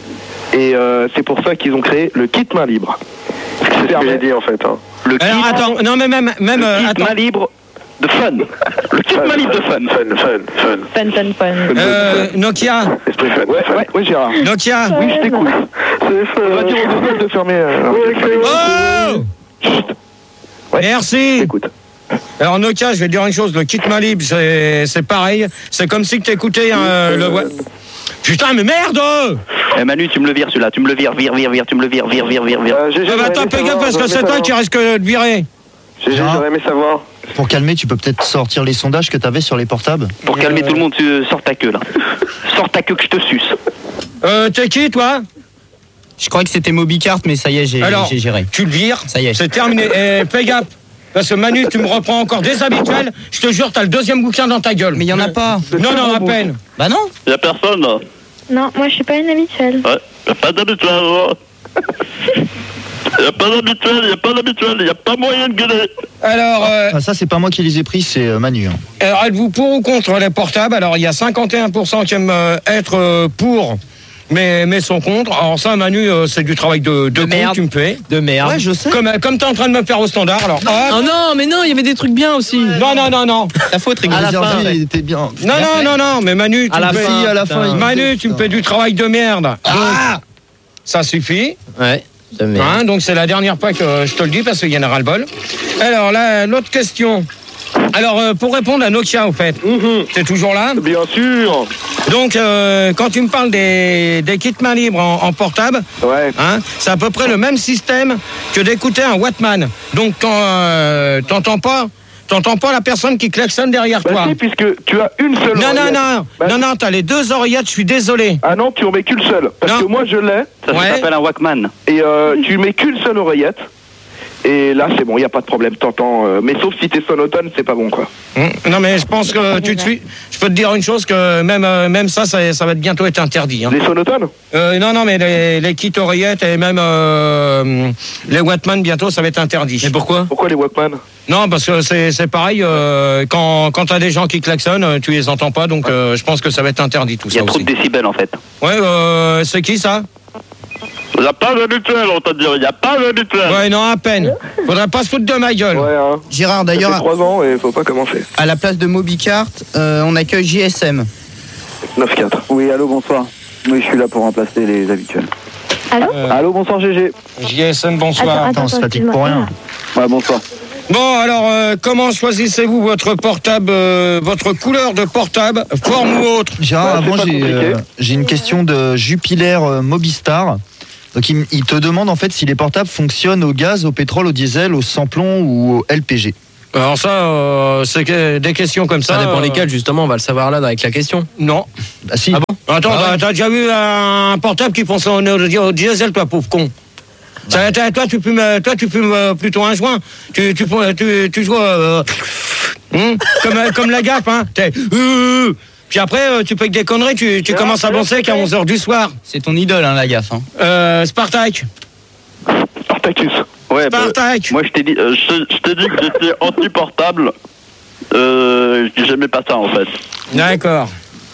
Et euh, c'est pour ça qu'ils ont créé le kit main libre. C'est ce que j'ai dit, en fait. Hein. Le kit, Alors, attends, non, mais même, même, le euh, kit attends. main libre de fun. Le kit main libre de fun. Fun, fun, fun. Fun, fun, fun. Euh, Nokia. Esprit fun. Ouais, ouais, ouais, Gérard. Nokia. Oui, je t'écoute. C'est fun. On va dire aux Google de fermer. euh, Oh Ouais. Merci. Écoute. Alors Nokia, je vais te dire une chose, le kit main libre, c'est c'est pareil. C'est comme si tu écoutais euh, le... Putain, mais merde. Eh Manu, tu me le vires celui-là. Tu me le vires, vire, vire, vire. Tu me le vires, vire, vire, vire, vire. Euh, G G, Ah bah j'aurais attends, aimé fais gaffe savoir, parce que j'aurais c'est aimé toi qui savoir. risque de te virer. G G, j'aurais aimé savoir. Pour calmer, tu peux peut-être sortir les sondages que tu avais sur les portables. Pour calmer tout le monde, tu sors ta queue là. Sors ta queue que je te suce. Euh, t'es qui, toi? Je crois que c'était Mobicart, mais ça y est, j'ai Alors, j'ai géré. tu le vires. Ça y est. C'est terminé. Et fais gaffe. Parce que Manu, tu me reprends encore des habituels. Je te jure, t'as le deuxième bouquin dans ta gueule. Mais il y en a pas. Non, non, à peine. Bah non. Y a personne là. Non, moi je suis pas une habituelle. Ouais. Y a pas d'habituel. Y a pas d'habituel, y a pas d'habituel, y a pas moyen de gueuler. Alors, euh, Ah, ça, c'est pas moi qui les ai pris, c'est euh, Manu. hein. alors, êtes-vous pour ou contre les portables? Alors, il y a cinquante et un pour cent qui aiment euh, être euh, pour, mais, mais sont contre. Alors ça, Manu, euh, c'est du travail de, de, De con merde. que tu me fais. De merde. Ouais, je sais. Comme, euh, comme t'es en train de me faire au standard, alors... hop. Oh non, mais non, il y avait des trucs bien aussi. Non, non, non, non. La faute, À la Régulier. fin, il était bien. Non, non, non, non, mais Manu, tu À la me fais... fin, à la fin, putain. il- Manu, tu me fais du travail de merde. Ah. Ça suffit. Ouais, de merde. Hein, donc c'est la dernière fois que je te le dis parce qu'il y en a ras-le-bol. Alors là, l'autre question. Alors euh, pour répondre à Nokia, au fait, t'es toujours là? Bien sûr. Donc euh, quand tu me parles des, des kits main libre en, en portable, Ouais. hein, c'est à peu près le même système que d'écouter un Wattman. Donc quand euh, t'entends pas, t'entends pas la personne qui klaxonne derrière Bah toi. si, puisque tu as une seule Non, non, oreillette. non, Bah, non, non, t'as les deux oreillettes, je suis désolé. Ah non, tu en mets qu'une seule. Parce Non. que moi, je l'ai. Ça Ouais. s'appelle un Walkman. Et euh, tu mets qu'une seule oreillette. Et là, c'est bon, il n'y a pas de problème, t'entends. Euh, mais sauf si t'es sonotone, c'est pas bon, quoi. Mmh. Non, mais je pense que tu te suis. Je peux te dire une chose, que même, euh, même ça, ça, ça va bientôt être interdit. Hein. Les sonotones euh, Non, non, mais les, les kits oreillettes et même euh, les Walkman, bientôt, ça va être interdit. Et pourquoi Pourquoi les Walkman? Non, parce que c'est, c'est pareil, euh, quand, quand t'as des gens qui klaxonnent, tu les entends pas, donc euh, je pense que ça va être interdit, tout ça. Il y a trop aussi. de décibels en fait. Ouais, euh, c'est qui ça? Il n'y a pas de mutuelle, on t'a dit. Il n'y a pas de mutuelle. Ouais, non, à peine. Faudrait pas se foutre de ma gueule. Ouais, hein. Gérard, Ça d'ailleurs, fait trois ans et faut pas commencer. à la place de Mobicart, euh, on accueille J S M. neuf quatre. Oui, allô, bonsoir. Oui, je suis là pour remplacer les habituels. Allô Euh, Allô, bonsoir G G. J S M, bonsoir. Attends, Attends, on se attends, fatigue pour rien. Ouais, bonsoir. Bon, alors, euh, comment choisissez-vous votre portable, euh, votre couleur de portable, forme ou autre? Gérard, Bah, c'est avant, pas j'ai compliqué. euh, j'ai une question de Jupiler euh, Mobistar. Donc, il, il te demande en fait si les portables fonctionnent au gaz, au pétrole, au diesel, au sans-plomb ou au L P G. Alors ça, euh, c'est que des questions comme ça. Ça dépend euh, lesquels, justement, on va le savoir là avec la question. Non. Ah si. Ah bon? Attends, Ah ouais. t'as, t'as déjà vu un portable qui fonctionne au, au diesel, toi, pauvre con? Ça, t'as- toi, tu fumes, euh, toi, tu fumes euh, plutôt un joint. Tu, tu, tu, tu joues euh, hum, comme, euh, comme la gaffe, hein. T'es, euh, puis après, euh, tu peux que des conneries, tu, tu commences à bosser qu'à onze heures du soir. C'est ton idole, hein, la gaffe. Hein. Euh, Spartak. Spartacus. Ouais, bah, Spartak. moi je t'ai dit, euh, je, je t'ai dit que j'étais anti-portable. Euh, j'aimais pas ça en fait. D'accord.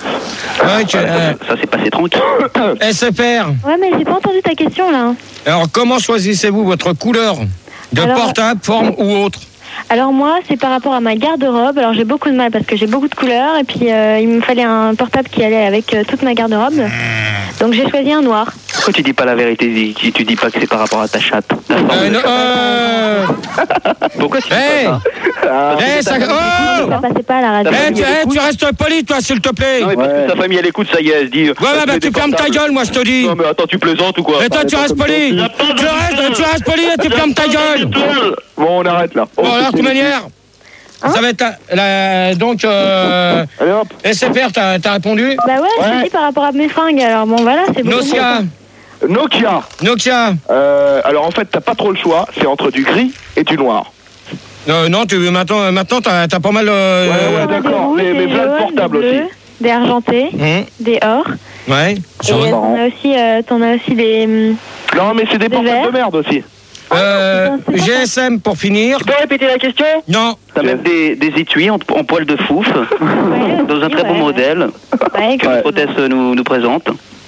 Ok. euh, Ça s'est passé tranquille. S F R. Ouais, mais j'ai pas entendu ta question là. Alors, comment choisissez-vous votre couleur de Alors- portable, forme ou autre? Alors moi, c'est par rapport à ma garde-robe. Alors j'ai beaucoup de mal parce que j'ai beaucoup de couleurs et puis euh, il me fallait un portable qui allait avec euh, toute ma garde-robe. Donc j'ai choisi un noir. Pourquoi tu dis pas la vérité? Tu, tu dis pas que c'est par rapport à ta chatte? Euh, non, euh... Pourquoi tu dis Hey, pas ça? hey, ça... Oh Ça passait pas à la radio. hey, tu, hey, tu restes poli, toi, s'il te plaît. Non, mais parce que sa famille elle écoute, ça y est, elle se dit. Ouais, ouais, bah tu fermes ta gueule, moi, je te dis. Non, mais attends, tu plaisantes ou quoi? Et toi, tu restes poli. Tu restes, tu restes poli et tu fermes ta gueule. Bon, on arrête là. Bon, alors, de toute manière, Hein ça va être... la- donc, euh... Allez hop. S F R, t'as, t'as répondu? Bah ouais, je te dis par rapport à mes fringues. Alors bon, voilà, c'est beaucoup. Nokia. Nokia. Nokia. Euh, alors en fait, t'as pas trop le choix. C'est entre du gris et du noir. Euh, non, tu, maintenant, maintenant t'as, t'as pas mal... Euh... Ouais, ouais, On a des d'accord. rouges, Mais, mais des plein de jaunes, portables des aussi. bleus, des argentés, Hum, des or. ouais. Et on a aussi, euh, t'en as aussi des. hum, Non, mais c'est des Des portables verts. de merde aussi. Euh, putain, c'est G S M pour finir. Tu peux répéter la question? Non. T'as même des, des étuis en, en poil de fouf, Ouais, dans un très ouais, beau ouais. modèle Ouais, que Ouais. Protès nous, nous présente.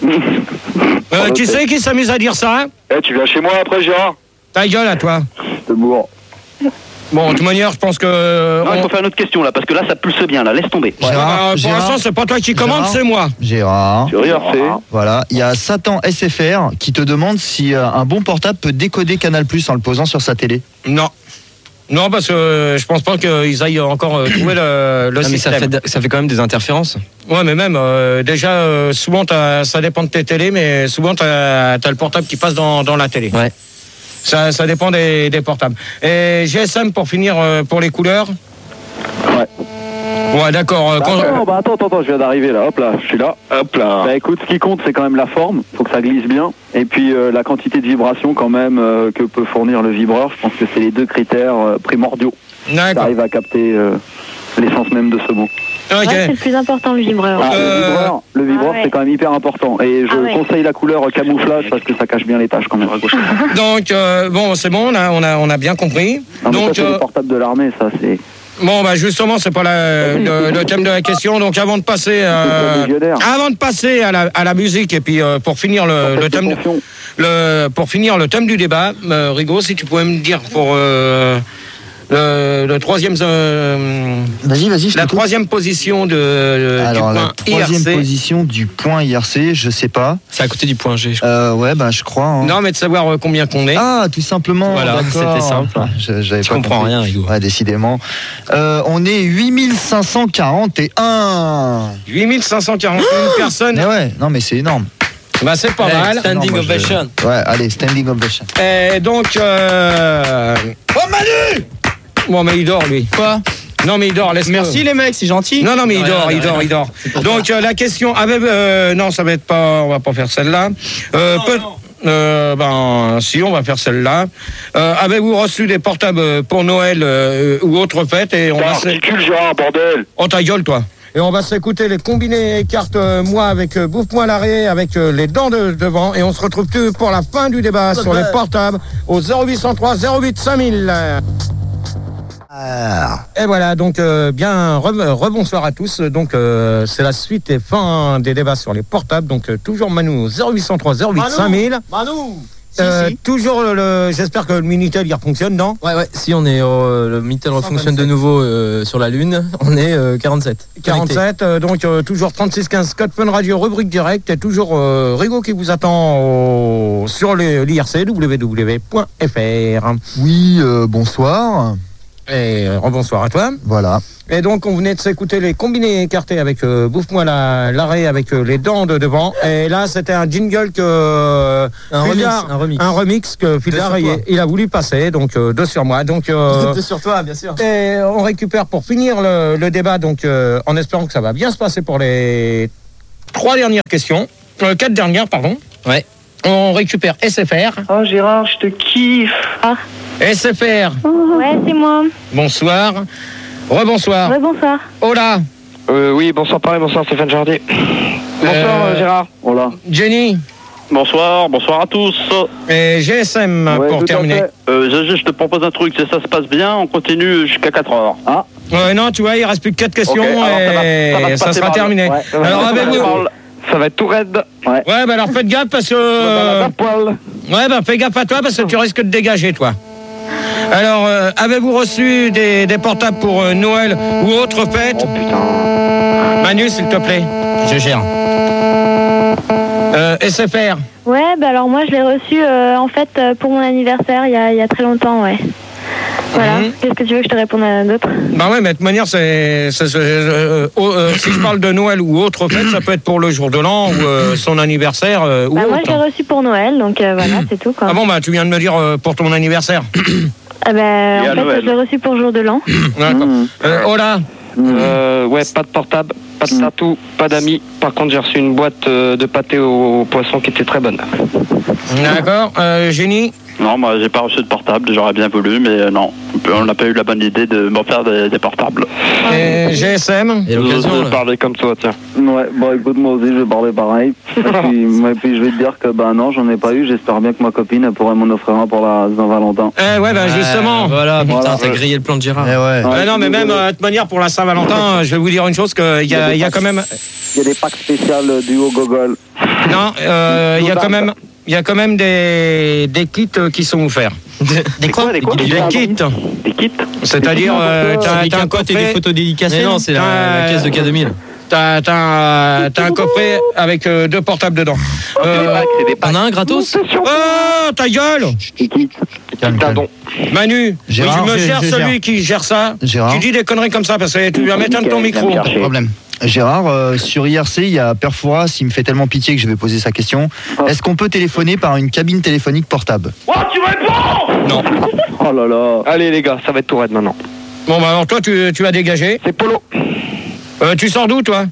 Euh, qui c'est qui s'amuse à dire ça? Eh, tu viens chez moi après, Gérard? Ta gueule à toi. C'est bon. Bon, de toute manière, je pense que... Non, on- il faut faire une autre question là, parce que là ça pulse bien, là, laisse tomber. Ouais, Gérard, bah, pour Gérard, l'instant, c'est pas toi qui commande, Gérard. c'est moi. Gérard. Tu rien fait. Voilà, il y a Satan S F R qui te demande si euh, un bon portable peut décoder Canal Plus en le posant sur sa télé. Non. Non, parce que euh, je pense pas qu'ils aillent encore euh, trouver le, le Non, mais ça système. fait, ça fait quand même des interférences. Ouais, mais même, euh, déjà, euh, souvent, t'as- ça dépend de tes télés, mais souvent, tu as le portable qui passe dans, dans la télé. Ouais. Ça, ça dépend des, des portables. Et G S M, pour finir, euh, pour les couleurs. Ouais. Ouais, d'accord. euh, Bah, quand- attends, bah attends, attends, attends, je viens d'arriver là. Hop là, je suis là. Hop là. Bah écoute, ce qui compte, c'est quand même la forme. Faut que ça glisse bien. Et puis euh, la quantité de vibration quand même euh, que peut fournir le vibreur. Je pense que c'est les deux critères euh, primordiaux. Ça D'accord. arrive à capter euh, l'essence même de ce mot. Ok. Ouais, c'est le plus important, le vibreur. Ah, Euh, le vibreur, le vibreur ah ouais. c'est quand même hyper important. Et je Ah ouais. conseille la couleur camouflage parce que ça cache bien les tâches quand même. Donc, euh, bon, c'est bon, on a, on a, on a bien compris. Non, mais ça, Donc, c'est euh, le portable de l'armée, ça c'est. bon, bah, justement, c'est pas la- le, le thème de la question. Donc, avant de passer, euh, C'est légionnaire. avant de passer à la, à la musique, et puis euh, pour finir le, le thème, de- Attention. le, pour finir le thème du débat, euh, Rigaud, si tu pouvais me dire pour euh, le, le troisième, euh, Vas-y, vas-y, je la t'écoute. troisième position de, de- Alors, du la point troisième I R C. position du point I R C, je sais pas. C'est à côté du point G, je crois. Euh, ouais, bah je crois. hein. Non, mais de savoir euh, combien qu'on est. Ah, tout simplement. Voilà, d'accord. c'était simple. Ah, je- J'avais Tu pas comprends compris. rien, Rigaud. Ouais, décidément. Euh, on est huit mille cinq cent quarante et un. huit mille cinq cent quarante et une personnes. Mais ouais, non, mais c'est énorme. Bah, c'est pas Hey, mal. Standing Non, moi, je- ovation. Ouais, allez, standing ovation. Et donc, euh... oh Manu! Bon, mais il dort, lui. Quoi? Non, mais il dort, laisse-le. Merci les mecs, c'est gentil. Non, non, mais il Rien, dort, il rien. dort, il dort. Donc, euh, la question... Ah, ben, euh, non, ça va être pas... On va pas faire celle-là. Euh, peut- euh, ben, si, on va faire celle-là. Euh, avez-vous reçu des portables pour Noël euh, ou autre fête et on va ridicule, Gérard, bordel. Oh, ta gueule, toi. Et on va s'écouter les combinés cartes, euh, moi avec euh, Bouffe-moi l'arrêt, avec euh, les dents de devant. Et on se retrouve tout pour la fin du débat sur les portables au zéro huit cent trois zéro huit cinq mille. Et voilà, donc euh, bien re- rebonsoir à tous. Donc euh, c'est la suite et fin des débats sur les portables. Donc euh, toujours Manu au zéro huit cent trois zéro huit cinq mille. Manu Euh, si, si. Toujours le, le- j'espère que le Minitel il fonctionne, non? Ouais, ouais, si on est, euh, le Minitel fonctionne de nouveau euh, sur la Lune, on est euh, quarante-sept. quarante-sept, euh, donc euh, toujours trente-six quinze Code Fun Radio, rubrique directe, et toujours euh, Rigo qui vous attend au- sur l'I R C, w w w point f r. Oui, euh, bonsoir. Et euh, rebonsoir à toi. Voilà. Et donc on venait de s'écouter les combinés écartés avec euh, Bouffe-moi la- l'arrêt avec euh, les dents de devant. Et là c'était un jingle que euh, Un Fildar- remix, un remix. un remix que Fildar sur il, toi. il a voulu passer, donc euh, deux sur moi. Donc euh, Deux sur toi, bien sûr. Et on récupère pour finir le, le débat, donc euh, en espérant que ça va bien se passer pour les trois dernières questions, euh, quatre dernières, pardon. Ouais. On récupère S F R. Oh Gérard, je te kiffe. Ah, S F R, ouais, c'est moi. bonsoir. Rebonsoir. Ouais, bonsoir. Hola. Euh, oui, bonsoir pareil, bonsoir Stéphane Jardy. Bonsoir Euh, Gérard. Voilà. Jenny Bonsoir, bonsoir à tous. et G S M Ouais, pour tout à terminer. fait. Euh, je, je te propose un truc, si ça se passe bien, on continue jusqu'à quatre heures. Ah, Ouais, non, tu vois, il reste plus que quatre questions Ok, alors ça va- et ça va se ça passer sera mal. terminé. ouais. ça va. Alors Ça va avez-vous... se mal. Ça va être tout raide. Ouais, bah alors faites gaffe parce que... Euh... poil. Ouais, bah fais gaffe à toi parce que tu risques de dégager, toi. Alors, euh, avez-vous reçu des, des portables pour euh, Noël ou autre fête? Oh putain. Manu, s'il te plaît. Je gère. Euh, S F R. Ouais, bah alors moi je l'ai reçu euh, en fait euh, pour mon anniversaire il y a, il y a très longtemps, ouais. Voilà. Mhm. Qu'est-ce que tu veux que je te réponde à d'autres? Bah ouais, mais de toute manière, c'est, c'est- c'est, euh, oh, euh, si je parle de Noël ou autre fête, ça peut être pour le jour de l'an ou euh, son anniversaire euh, ou Bah moi autre. je l'ai reçu pour Noël, donc euh, voilà, c'est tout quoi. Ah bon, bah tu viens de me dire euh, pour ton anniversaire. Ah bah, Et à en fait Noël. je l'ai reçu pour jour de l'an. D'accord. Euh, oh là. Euh, ouais, pas de portable, pas de tatou, pas d'amis. Par contre, j'ai reçu une boîte euh, de pâté au, au poisson qui était très bonne. D'accord. Euh, Génie. Non, moi j'ai pas reçu de portable, j'aurais bien voulu, mais euh, non. On n'a pas eu la bonne idée de m'en faire des, des portables. Et G S M. Et l'occasion, Je là. parler comme toi, tiens. Ouais, bon écoute, moi aussi je vais parler pareil. Et puis, et puis je vais te dire que bah non, j'en ai pas eu. J'espère bien que ma copine elle pourrait m'en offrir un pour la Saint-Valentin. Eh ouais, bah justement. Euh, voilà, putain, Voilà. t'as grillé le plan de Gérard. Eh ouais. Ouais, non, mais même euh, de toute manière, pour la Saint-Valentin, je vais vous dire une chose, qu'il y a, il y a quand même... Il y a des packs spéciaux du haut Gogol. Non, euh, il y a quand même... Il y a quand même des, des kits euh, qui sont offerts. Des quoi, des quoi Des kits. Des kits. C'est-à-dire, euh, t'as, Des t'as un capotes et des coffret... photos dédicacées. Mais Non, c'est la, t'as- la caisse de K deux mille. T'as, t'as, un- t'as un coffret avec euh, deux portables dedans. Euh, C'est des packs. On a un gratos. oh, ta gueule Calme, calme. Pardon. Manu, Gérard, tu me je- gères je celui gère. qui gère ça. Gérard. Tu dis des conneries comme ça parce que tu vas m'éteindre ton micro. Pas de Problème. Gérard, euh, sur I R C, il y a Perfouras, il me fait tellement pitié que je vais poser sa question. Ah. Est-ce qu'on peut téléphoner par une cabine téléphonique portable? Oh, tu réponds! Non. Oh là là. Allez les gars, ça va être tout raide maintenant. Bon, bah alors toi, tu, tu vas dégager. C'est Polo. Euh, tu sors d'où, toi?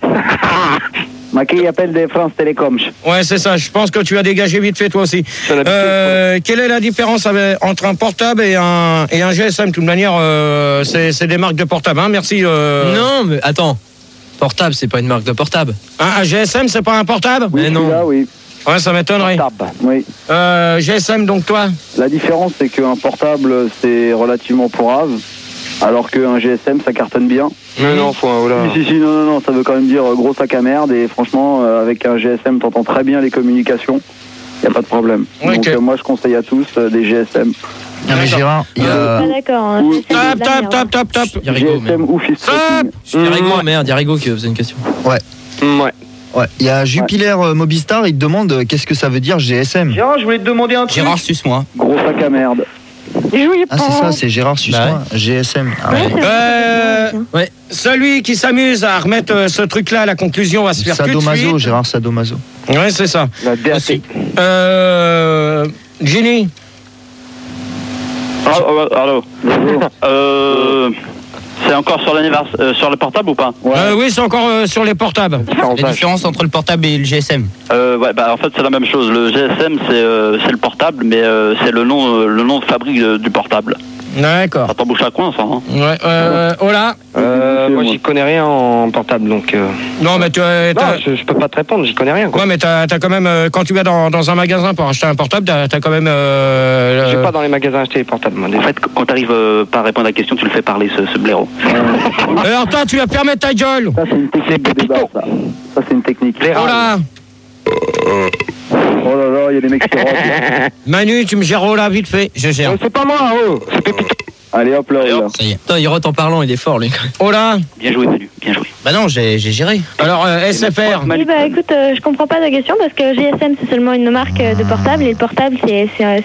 Maki appelle des France Télécom. Ouais, c'est ça. Je pense que tu as dégagé vite fait, toi aussi. C'est l'habitude, Euh, quelle est la différence avec- entre un portable et un, et un G S M? De toute manière, euh, c'est, c'est des marques de portable. Hein. Merci. euh. Non, mais attends. Portable, c'est pas une marque de portable. Un, un G S M, c'est pas un portable? Oui, Mais non. celui-là, oui. Ouais, ça m'étonnerait. Portable. Oui. Euh, G S M, donc toi? La différence, c'est qu'un portable, c'est relativement pourrave, alors qu'un G S M, ça cartonne bien. Mais non, faut un oh là. Si, si, si, non, non, non, ça veut quand même dire euh, gros sac à merde, et franchement, euh, avec un G S M, t'entends très bien les communications, y a pas de problème. Ok. Donc, euh, moi, je conseille à tous euh, des G S M. Non mais Gérard, il y Pas a... d'accord. Hein. Oui. C'est de la Tap, tap, merde. tap, tap, tap. Il y a Rigo, G S M merde. ou fils Stop. Il y a Rigo, Ouais. merde, il y a Rigo qui faisait une question. Mm, ouais. Ouais, il y a Jupiler euh, Mobistar, il te demande euh, qu'est-ce que ça veut dire G S M. Gérard, je voulais te demander un truc. Gérard, suce-moi. Gros sac à merde. Ah c'est ça, c'est Gérard Suce-moi, G S M. Ah, ouais. Ouais, c'est Euh, vrai, Ouais. Celui qui s'amuse à remettre euh, ce truc-là à la conclusion va se faire tout de Sadomaso, suite. Gérard Sadomaso. Ouais, c'est ça. La D A T. Euh, Ginny, Ah, ah, allô. Euh, C'est encore sur, euh, sur le portable ou pas? Ouais. Euh, oui, c'est encore euh, sur les portables. La différence entre le portable et le G S M? euh, ouais, bah, en fait, c'est la même chose. Le G S M, c'est euh, le portable, mais euh, c'est le nom, euh, le nom de fabrique de, du portable. D'accord. Ça t'embouche à coin, ça, hein? Ouais, euh, Ola euh, Moi, j'y connais rien en portable, donc... Euh... Non, mais tu as... Non, je, je peux pas te répondre, j'y connais rien, quoi. Ouais, mais t'as as quand même... Euh, quand tu vas dans, dans un magasin pour acheter un portable, t'as as quand même... Euh, J'ai euh... pas dans les magasins acheté les portables, moi. En fait, quand t'arrives euh, pas à répondre à la question, tu le fais parler, ce, ce blaireau. Alors toi, tu vas fermer ta gueule. Ça, c'est une technique de débat, ça. Ça, c'est une technique. Ola Oh là là, il y a des mecs qui rentrent. Manu, tu me gères Ola, vite fait. Je gère. Euh, c'est pas moi, oh, c'est Pépito. Allez hop là, là. Ça y est. Putain, il rote en parlant, il est fort, lui. Ola. Bien joué, Manu, bien joué. Bah non, j'ai géré. Alors, euh, S F R. Oui, bah écoute, euh, je comprends pas ta question parce que G S M c'est seulement une marque euh, de portable et le portable c'est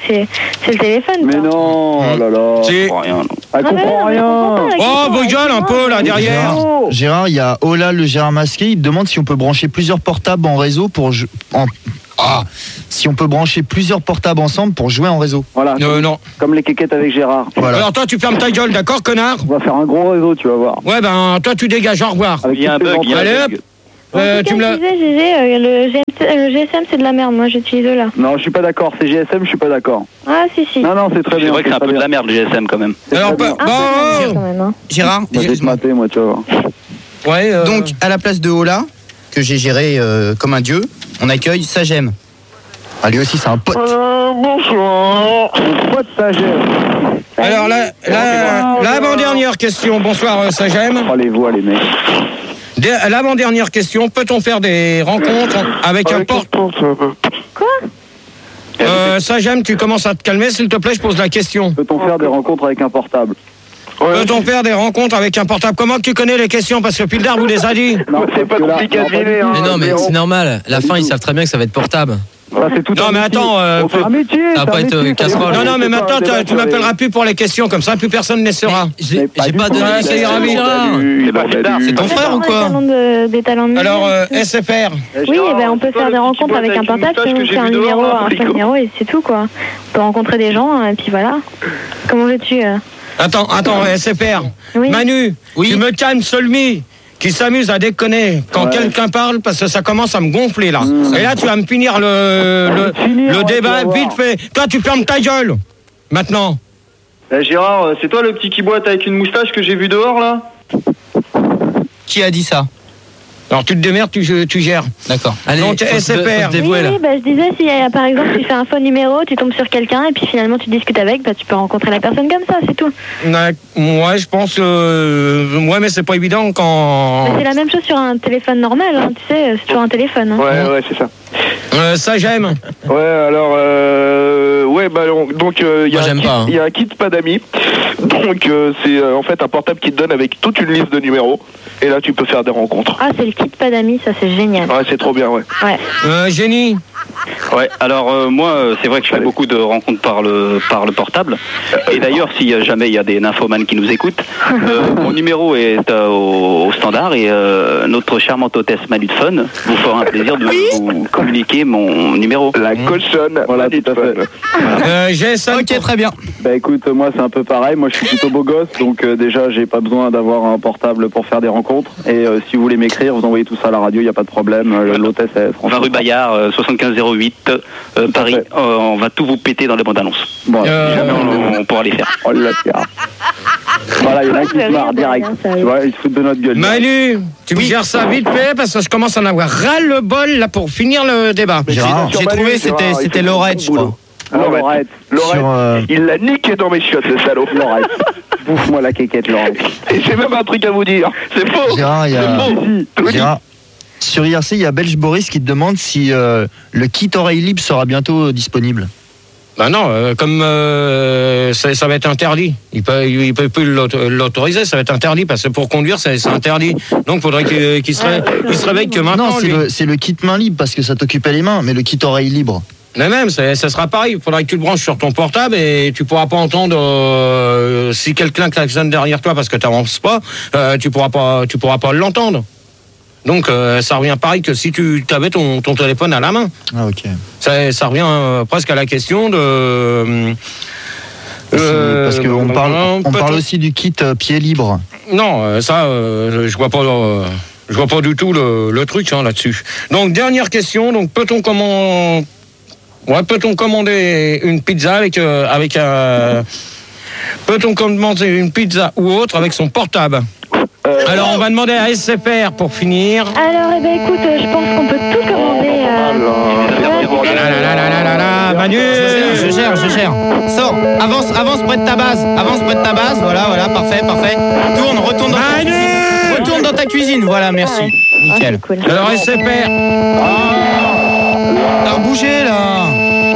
le téléphone. Mais non, oh là là. C'est... Rien, non. Elle comprend rien. Oh, vos gueules un peu là derrière. Gérard, Gérard, il y a Ola, le Gérard masqué, il te demande si on peut brancher plusieurs portables en réseau pour... En... Ah, si on peut brancher plusieurs portables ensemble pour jouer en réseau. Voilà. Euh, non. Comme les quéquettes avec Gérard. Voilà. Alors toi, tu fermes ta gueule, d'accord, connard? On va faire un gros réseau, tu vas voir. Ouais, ben toi, tu dégages, au revoir. Avec Il y a un toutes les bug, il y a un Allez, bug. hop. Euh, En tout tu me cas, l'as... je disais, G G, euh, le, G M C, euh, le G S M c'est de la merde, moi j'utilise là. Non, je suis pas d'accord. C'est G S M, je suis pas d'accord. Ah si si. Non, non, c'est très C'est bien. vrai que c'est un très peu de bien. la merde, le G S M, quand même. C'est Alors, très pas... bien. Un peu de Bon... quand même, hein. Gérard, Moi, je vais te excuse-moi. mater, moi, tu vas voir. Ouais, euh... Donc, à la place de Ola, que j'ai géré euh, comme un dieu, on accueille Sagem. Ah, lui aussi, c'est un pote. Euh, bonsoir. Pas de sagesse. Alors, la, la, l'avant-dernière question. Bonsoir, euh, Sagem. Oh, les voix, les mecs. Dé- L'avant-dernière question. Peut-on faire des rencontres avec un porte... Quoi? Euh, Sagem, tu commences à te calmer, s'il te plaît, je pose la question. Peut-on faire des rencontres avec un portable? Peut-on faire des rencontres avec un portable? Comment que tu connais les questions? Parce que Pildar vous les a dit. Non, C'est pas parce que là- compliqué à non, pas du deviner, tout. hein. Mais non, mais c'est normal. La fin, ils savent très bien que ça va être portable. Ça, c'est tout Non, un mais métier. attends, euh, C'est un métier. ça va c'est pas un être, métier, euh, casserole. Non, non, mais c'est pas maintenant, un tu- débat tu sur les- m'appelleras plus pour les questions, comme ça, plus personne ne saura. J'ai Mais pas j'ai du pas tout. donné Ouais, les ça questions, ira vite. Gérard. C'est pas Pildar. C'est ton frère ou Les quoi? talents de, des talents de Alors, euh, musique. S F R. Oui, eh ben, on peut faire des rencontres avec un portable, sinon on fait un numéro, un seul numéro et c'est tout quoi. On peut rencontrer des gens et puis voilà. Comment veux-tu euh... Attends, attends, S F R. Oui. Manu, Oui. tu me calmes, Solmi, qui s'amuse à déconner quand Ouais. quelqu'un parle parce que ça commence à me gonfler là. Mmh. Et là, tu vas me finir le, le, Finir, le ouais, débat tu vas vite voir. fait. Toi, tu fermes ta gueule. Maintenant. Eh, Gérard, c'est toi le petit qui boite avec une moustache que j'ai vu dehors là? Qui a dit ça? Alors, tu te démerdes, tu, tu gères. D'accord. Allez, Donc, faut se- S F R. faut se Oui, dévouer, là. oui, bah, je disais, si euh, par exemple tu fais un faux numéro, tu tombes sur quelqu'un et puis finalement tu discutes avec, bah, tu peux rencontrer la personne comme ça, c'est tout. Ouais, ouais, je pense. Euh, ouais, mais c'est pas évident quand. Bah, c'est la même chose sur un téléphone normal, hein, tu sais, c'est sur un téléphone. Hein. Ouais, ouais, c'est ça. Euh, ça, j'aime. Ouais, alors, euh, ouais, bah, donc, euh, il y, Moi, a un j'aime kit- pas, hein. il y a un kit pas d'amis. Donc, euh, c'est euh, en fait un portable qui te donne avec toute une liste de numéros. Et là, tu peux faire des rencontres. Ah, c'est le kit pas d'amis, ça c'est génial. Ouais, c'est trop bien, ouais. Ouais. Euh, Génie. Ouais, alors euh, moi, euh, c'est vrai que je fais beaucoup de rencontres par le, par le portable. Et d'ailleurs, si euh, jamais il y a des nymphomanes qui nous écoutent, euh, mon numéro est euh, au, au standard et euh, notre charmante hôtesse Manu de Fun vous fera un plaisir de vous communiquer mon numéro. La cochonne. Voilà, tout à fait. Euh, Jason. Ok, très bien. Bah écoute, moi c'est un peu pareil. Moi je suis plutôt beau gosse, donc euh, déjà j'ai pas besoin d'avoir un portable pour faire des rencontres. Et euh, si vous voulez m'écrire, vous envoyez tout ça à la radio, il y a pas de problème. Euh, L'hôtesse est franchement. vingt rue Bayard, euh, soixante-quinze zéro huit, euh, Paris. fait. Euh, on va tout vous péter dans les bandes annonces. Bon, Euh, Jamais on, on pourra les faire. oh là là. Voilà, il y en a qui Ouais, se marrent rien, direct. rien, ça, Tu oui. vois, ils se foutent de notre gueule. Manu, tu me gères ça vite fait parce que je commence à en avoir ras le bol là pour finir le débat. Gérard, Sur J'ai Manu, trouvé, Gérard, c'était il c'était fait Lorette, son je crois. boulot. Alors, Lorette, Lorette, sur, euh, il l'a niqué dans mes chiottes, le salaud. Lorette. Bouffe-moi la quéquette, Lorette. Et j'ai même un truc à vous dire. C'est faux. Gérard, il y a... C'est faux. Je vous dis. Gérard, sur I R C, il y a Belge Boris qui te demande si euh, le kit oreille libre sera bientôt disponible. Bah non, euh, comme euh, ça, ça va être interdit. Il peut, il peut plus l'auto- l'autoriser, ça va être interdit parce que pour conduire, c'est c'est interdit. Donc, il faudrait qu'il qu'il se, ré- qu'il se réveille que maintenant. Non, c'est lui. le, c'est le kit main libre parce que ça t'occupait les mains, mais le kit oreille libre. Mais même, ça, ça sera pareil. Il faudra que tu le branches sur ton portable et tu pourras pas entendre euh, si quelqu'un klaxonne derrière toi parce que tu n'avances pas, euh, tu pourras pas, tu pourras pas l'entendre. Donc, euh, ça revient pareil que si tu avais ton, ton téléphone à la main. Ah, ok. Ça, ça revient euh, presque à la question de. Euh, C'est- parce qu'on euh, parle, on peut-on- parle aussi du kit euh, pied libre. Non, euh, ça, euh, je vois pas, euh, je vois pas du tout le, le truc hein, là-dessus. Donc dernière question. Donc peut-on comment, ouais, peut-on commander une pizza avec euh, avec euh, peut-on commander une pizza ou autre avec son portable? Euh, Alors on va demander à S C P R pour finir. Alors, eh ben, écoute, euh, je pense qu'on peut tout commander. Euh... Là, là, là, là, là, là, là, Manu, Je gère, je gère. Sors, avance, avance près de ta base. Avance près de ta base. Voilà, voilà, parfait, parfait. Tourne, retourne dans ta cuisine. Retourne dans ta cuisine. Voilà, merci. Nickel. Cool. Alors S C P R. T'as rebougé là.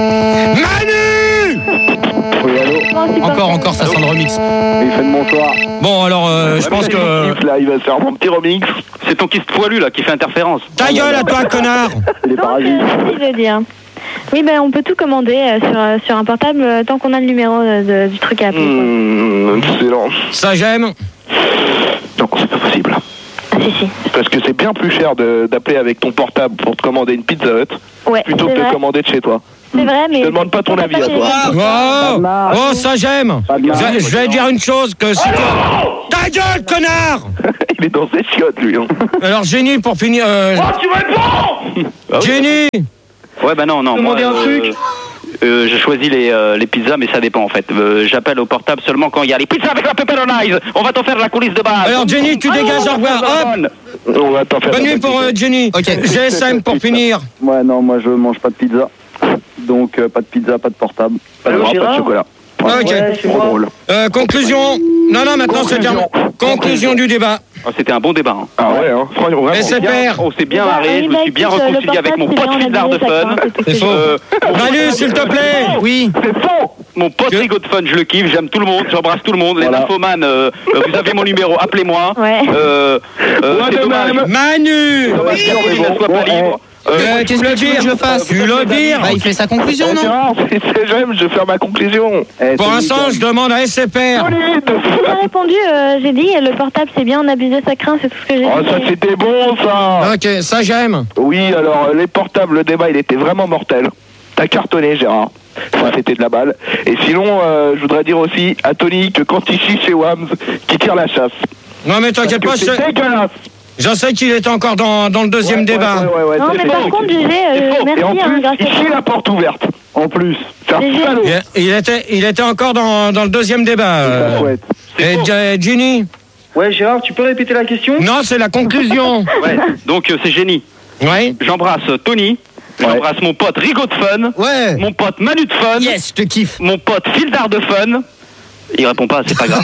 Manu. Encore, encore, ça sent le remix. Il fait de bonsoir. Bon alors, euh, je pense que Là, il va se faire mon petit remix. C'est ton kiss poilu là qui fait interférence. ta gueule à toi, connard. Il est Donc, parasite. euh, si je veux dire. Oui, ben, on peut tout commander euh, sur, euh, sur un portable euh, tant qu'on a le numéro euh, de- du truc à appeler. quoi. Mmh, excellent. Ça j'aime. Non, c'est pas possible. Ah, si, si. Parce que c'est bien plus cher de- d'appeler avec ton portable pour te commander une Pizza Hut Ouais, plutôt c'est que de vrai. commander de chez toi. C'est vrai, mais. Je te demande pas ton avis à toi. Oh, oh, ça j'aime. Je, je vais dire une chose que si toi... Ta gueule, connard. Il est dans ses chiottes, lui. Hein. Alors Jenny pour finir. Euh... Oh, tu réponds. Jenny. Ouais, bah non, non. Demander moi, un euh, truc. euh, je choisis les, euh, les pizzas, mais ça dépend en fait. Euh, J'appelle au portable seulement quand il y a les pizzas avec la pepperonize. On va t'en faire la coulisse de base. Alors Jenny, tu dégages, au revoir. Hop. On va t'en faire. Bonne nuit pour euh, Jenny. Ok. G S M pour finir. Ouais, non, moi je mange pas de pizza. Donc euh, pas de pizza, pas de portable. Pas de Allô, gras, pas de Gérard chocolat. Ok. Ouais, c'est Trop moi. drôle. Euh, conclusion. Non, non, maintenant c'est terminé. Conclusion du débat. Oh, c'était un bon débat. Hein. Ah ouais, hein. Franchement, vraiment. S C P R. On s'est bien Bah, marré, oui, je me bah, suis bien écoute, le réconcilié avec mon portable, pote c'est bien, Fildard on a de dit ça, Fun. c'est tout ce que C'est j'ai faux. Euh, Manu, s'il te plaît. Oui. C'est faux. Mon pote Rigaud de Fun, je le kiffe, j'aime tout le monde, j'embrasse tout le monde. Les Voilà. infomanes, euh, euh, vous avez mon numéro, appelez-moi. Ouais. Euh, euh, Moi c'est de dommage. même. Manu. Dommage que Céline ne soit pas libre. Euh, Euh, Qu'est-ce que tu veux que je le fasse? Tu le vires. Bah, il fait sa conclusion, Eh, non? Gérard, c'est c'est- j'aime, je vais faire ma conclusion. Eh, Pour c'est l'instant, nickel. je demande à S C P R. J'ai répondu, euh, j'ai dit, le portable c'est bien, on abuse de sa crainte, c'est tout ce que j'ai Oh, dit. ça c'était bon, ça. Ok, ça j'aime. Oui, alors euh, les portables, le débat, il était vraiment mortel. T'as cartonné, Gérard. Ça, c'était de la balle. Et sinon, euh, je voudrais dire aussi à Tony que quand il chie chez Wams, qu'il tire la chasse. Non mais t'inquiète pas, Parce que je, c'est dégueulasse. je sais qu'il est encore dans, dans le deuxième Ouais, débat. ouais, ouais, ouais, Non, c'est mais faux. par contre, G G, C'est euh, faux. Et en merci, hein, plus, grâce il à chie toi. la porte ouverte. En plus. C'est un G G. salaud. Il, il était, il était encore dans, dans le deuxième débat. euh. Ça chouette. Et J- Ginny. Ouais, Gérard, tu peux répéter la question? Non, c'est la conclusion. Ouais, donc euh, c'est génie. Oui. J'embrasse euh, Tony, j'embrasse mon pote Rigaud de Fun, Ouais. mon pote Manu de Fun, Yes, je te kiffe. mon pote Fildard de Fun. Il répond pas, c'est pas grave.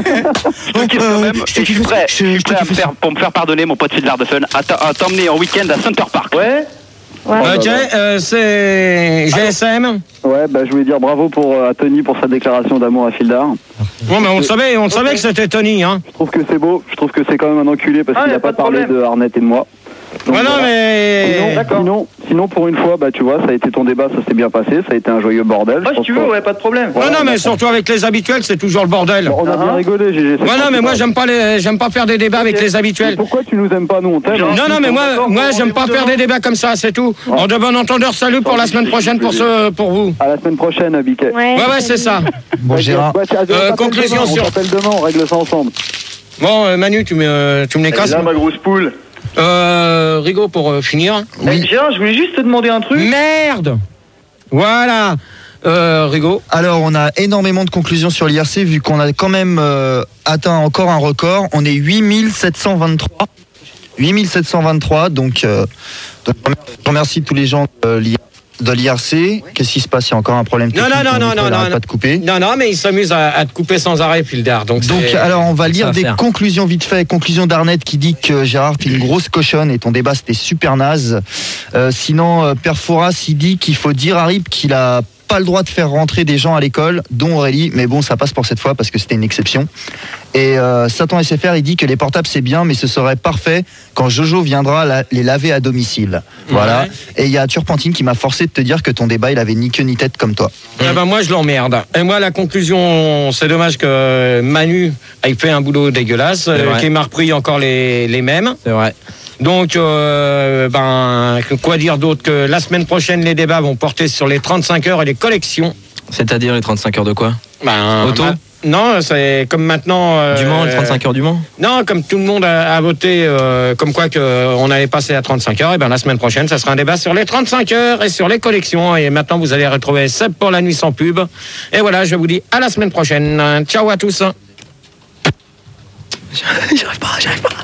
Je te kiffe quand même. je te Et je suis kiffe prêt, aussi. je suis Je te prêt à me kiffe faire, pour me faire pardonner, mon pote Fildard de Fun, à t'a- à t'emmener en week-end à Center Park. Ouais. Ouais. Ok, euh, c'est G S M. Ouais, bah je voulais dire bravo pour, euh, à Tony pour sa déclaration d'amour à Fildar. Bon, mais on le savait, on le savait que c'était Tony, hein. Je trouve que c'est beau, je trouve que c'est quand même un enculé parce Ah, qu'il y a n'a pas, pas de parlé problème. de Arnett et de moi. Donc, Ouais, non, voilà. mais. Sinon, sinon, sinon, pour une fois, bah tu vois, ça a été ton débat, ça s'est bien passé, ça a été un joyeux bordel. Ah, Je si pense tu veux, qu'on- ouais, pas de problème. Non, non, mais surtout avec les habituels, c'est toujours le bordel. On a bien rigolé, G G. c'est Ouais, non, mais moi, principal. j'aime pas les, j'aime pas faire des débats avec les Mais habituels. pourquoi tu nous aimes pas, nous on t'aime hein. Non, non, mais moi, moi, j'aime pas faire des débats comme ça, c'est tout. En de bon entendeur, salut pour la semaine prochaine pour ce, pour vous. À la semaine prochaine, Biquet. Ouais, Ouais, ouais, c'est ça. Bon, Gérard. Ouais, tiens, on Euh, s'appelle conclusion demain, sur- On s'appelle demain, on règle ça ensemble. Bon, euh, Manu, tu me, tu me les casses. Là, ma grosse poule. Euh, Rigaud pour euh, finir. Eh, Gérard, je voulais juste te demander un truc. Merde. Voilà. Euh, Rigaud. Alors, on a énormément de conclusions sur l'I R C, vu qu'on a quand même euh, atteint encore un record. On est huit mille sept cent vingt-trois. huit mille sept cent vingt-trois, donc, euh, donc je remercie tous les gens de l'I R C. De l'I R C, qu'est-ce qui se passe? Il y a encore un problème Non, technique. non, non, on non, ne non, arrête non. pas de couper. Non, non, mais il s'amuse à, à te couper sans arrêt, Fildard. Donc, Donc, c'est- alors, on va lire va des faire. conclusions vite fait. Conclusion d'Arnett qui dit que Gérard fait une grosse cochonne et ton débat c'était super naze. Euh, sinon, euh, Perforas, il dit qu'il faut dire à Rip qu'il a pas le droit de faire rentrer des gens à l'école, dont Aurélie, mais bon, ça passe pour cette fois parce que c'était une exception. Et euh, Satan S F R, il dit que les portables c'est bien, mais ce serait parfait quand Jojo viendra la- les laver à domicile. Voilà. Ouais. Et il y a Turpentine qui m'a forcé de te dire que ton débat, il avait ni queue ni tête comme toi. Eh ben, moi, je l'emmerde. Et moi, la conclusion, c'est dommage que Manu ait fait un boulot dégueulasse, euh, vrai. qu'il m'a repris encore les, les mêmes. C'est vrai. Donc, euh, ben, quoi dire d'autre que la semaine prochaine, les débats vont porter sur les trente-cinq heures et les collections. C'est-à-dire les trente-cinq heures de quoi? Ben, Auto ma- non, c'est comme maintenant. Euh, Du Mans, les trente-cinq heures du Mans. Non, comme tout le monde a, a voté, euh, comme quoi que euh, on allait passer à trente-cinq heures, et bien la semaine prochaine, ça sera un débat sur les trente-cinq heures et sur les collections. Et maintenant, vous allez retrouver Seb pour la nuit sans pub. Et voilà, je vous dis à la semaine prochaine. Ciao à tous. J'arrive pas, j'arrive pas.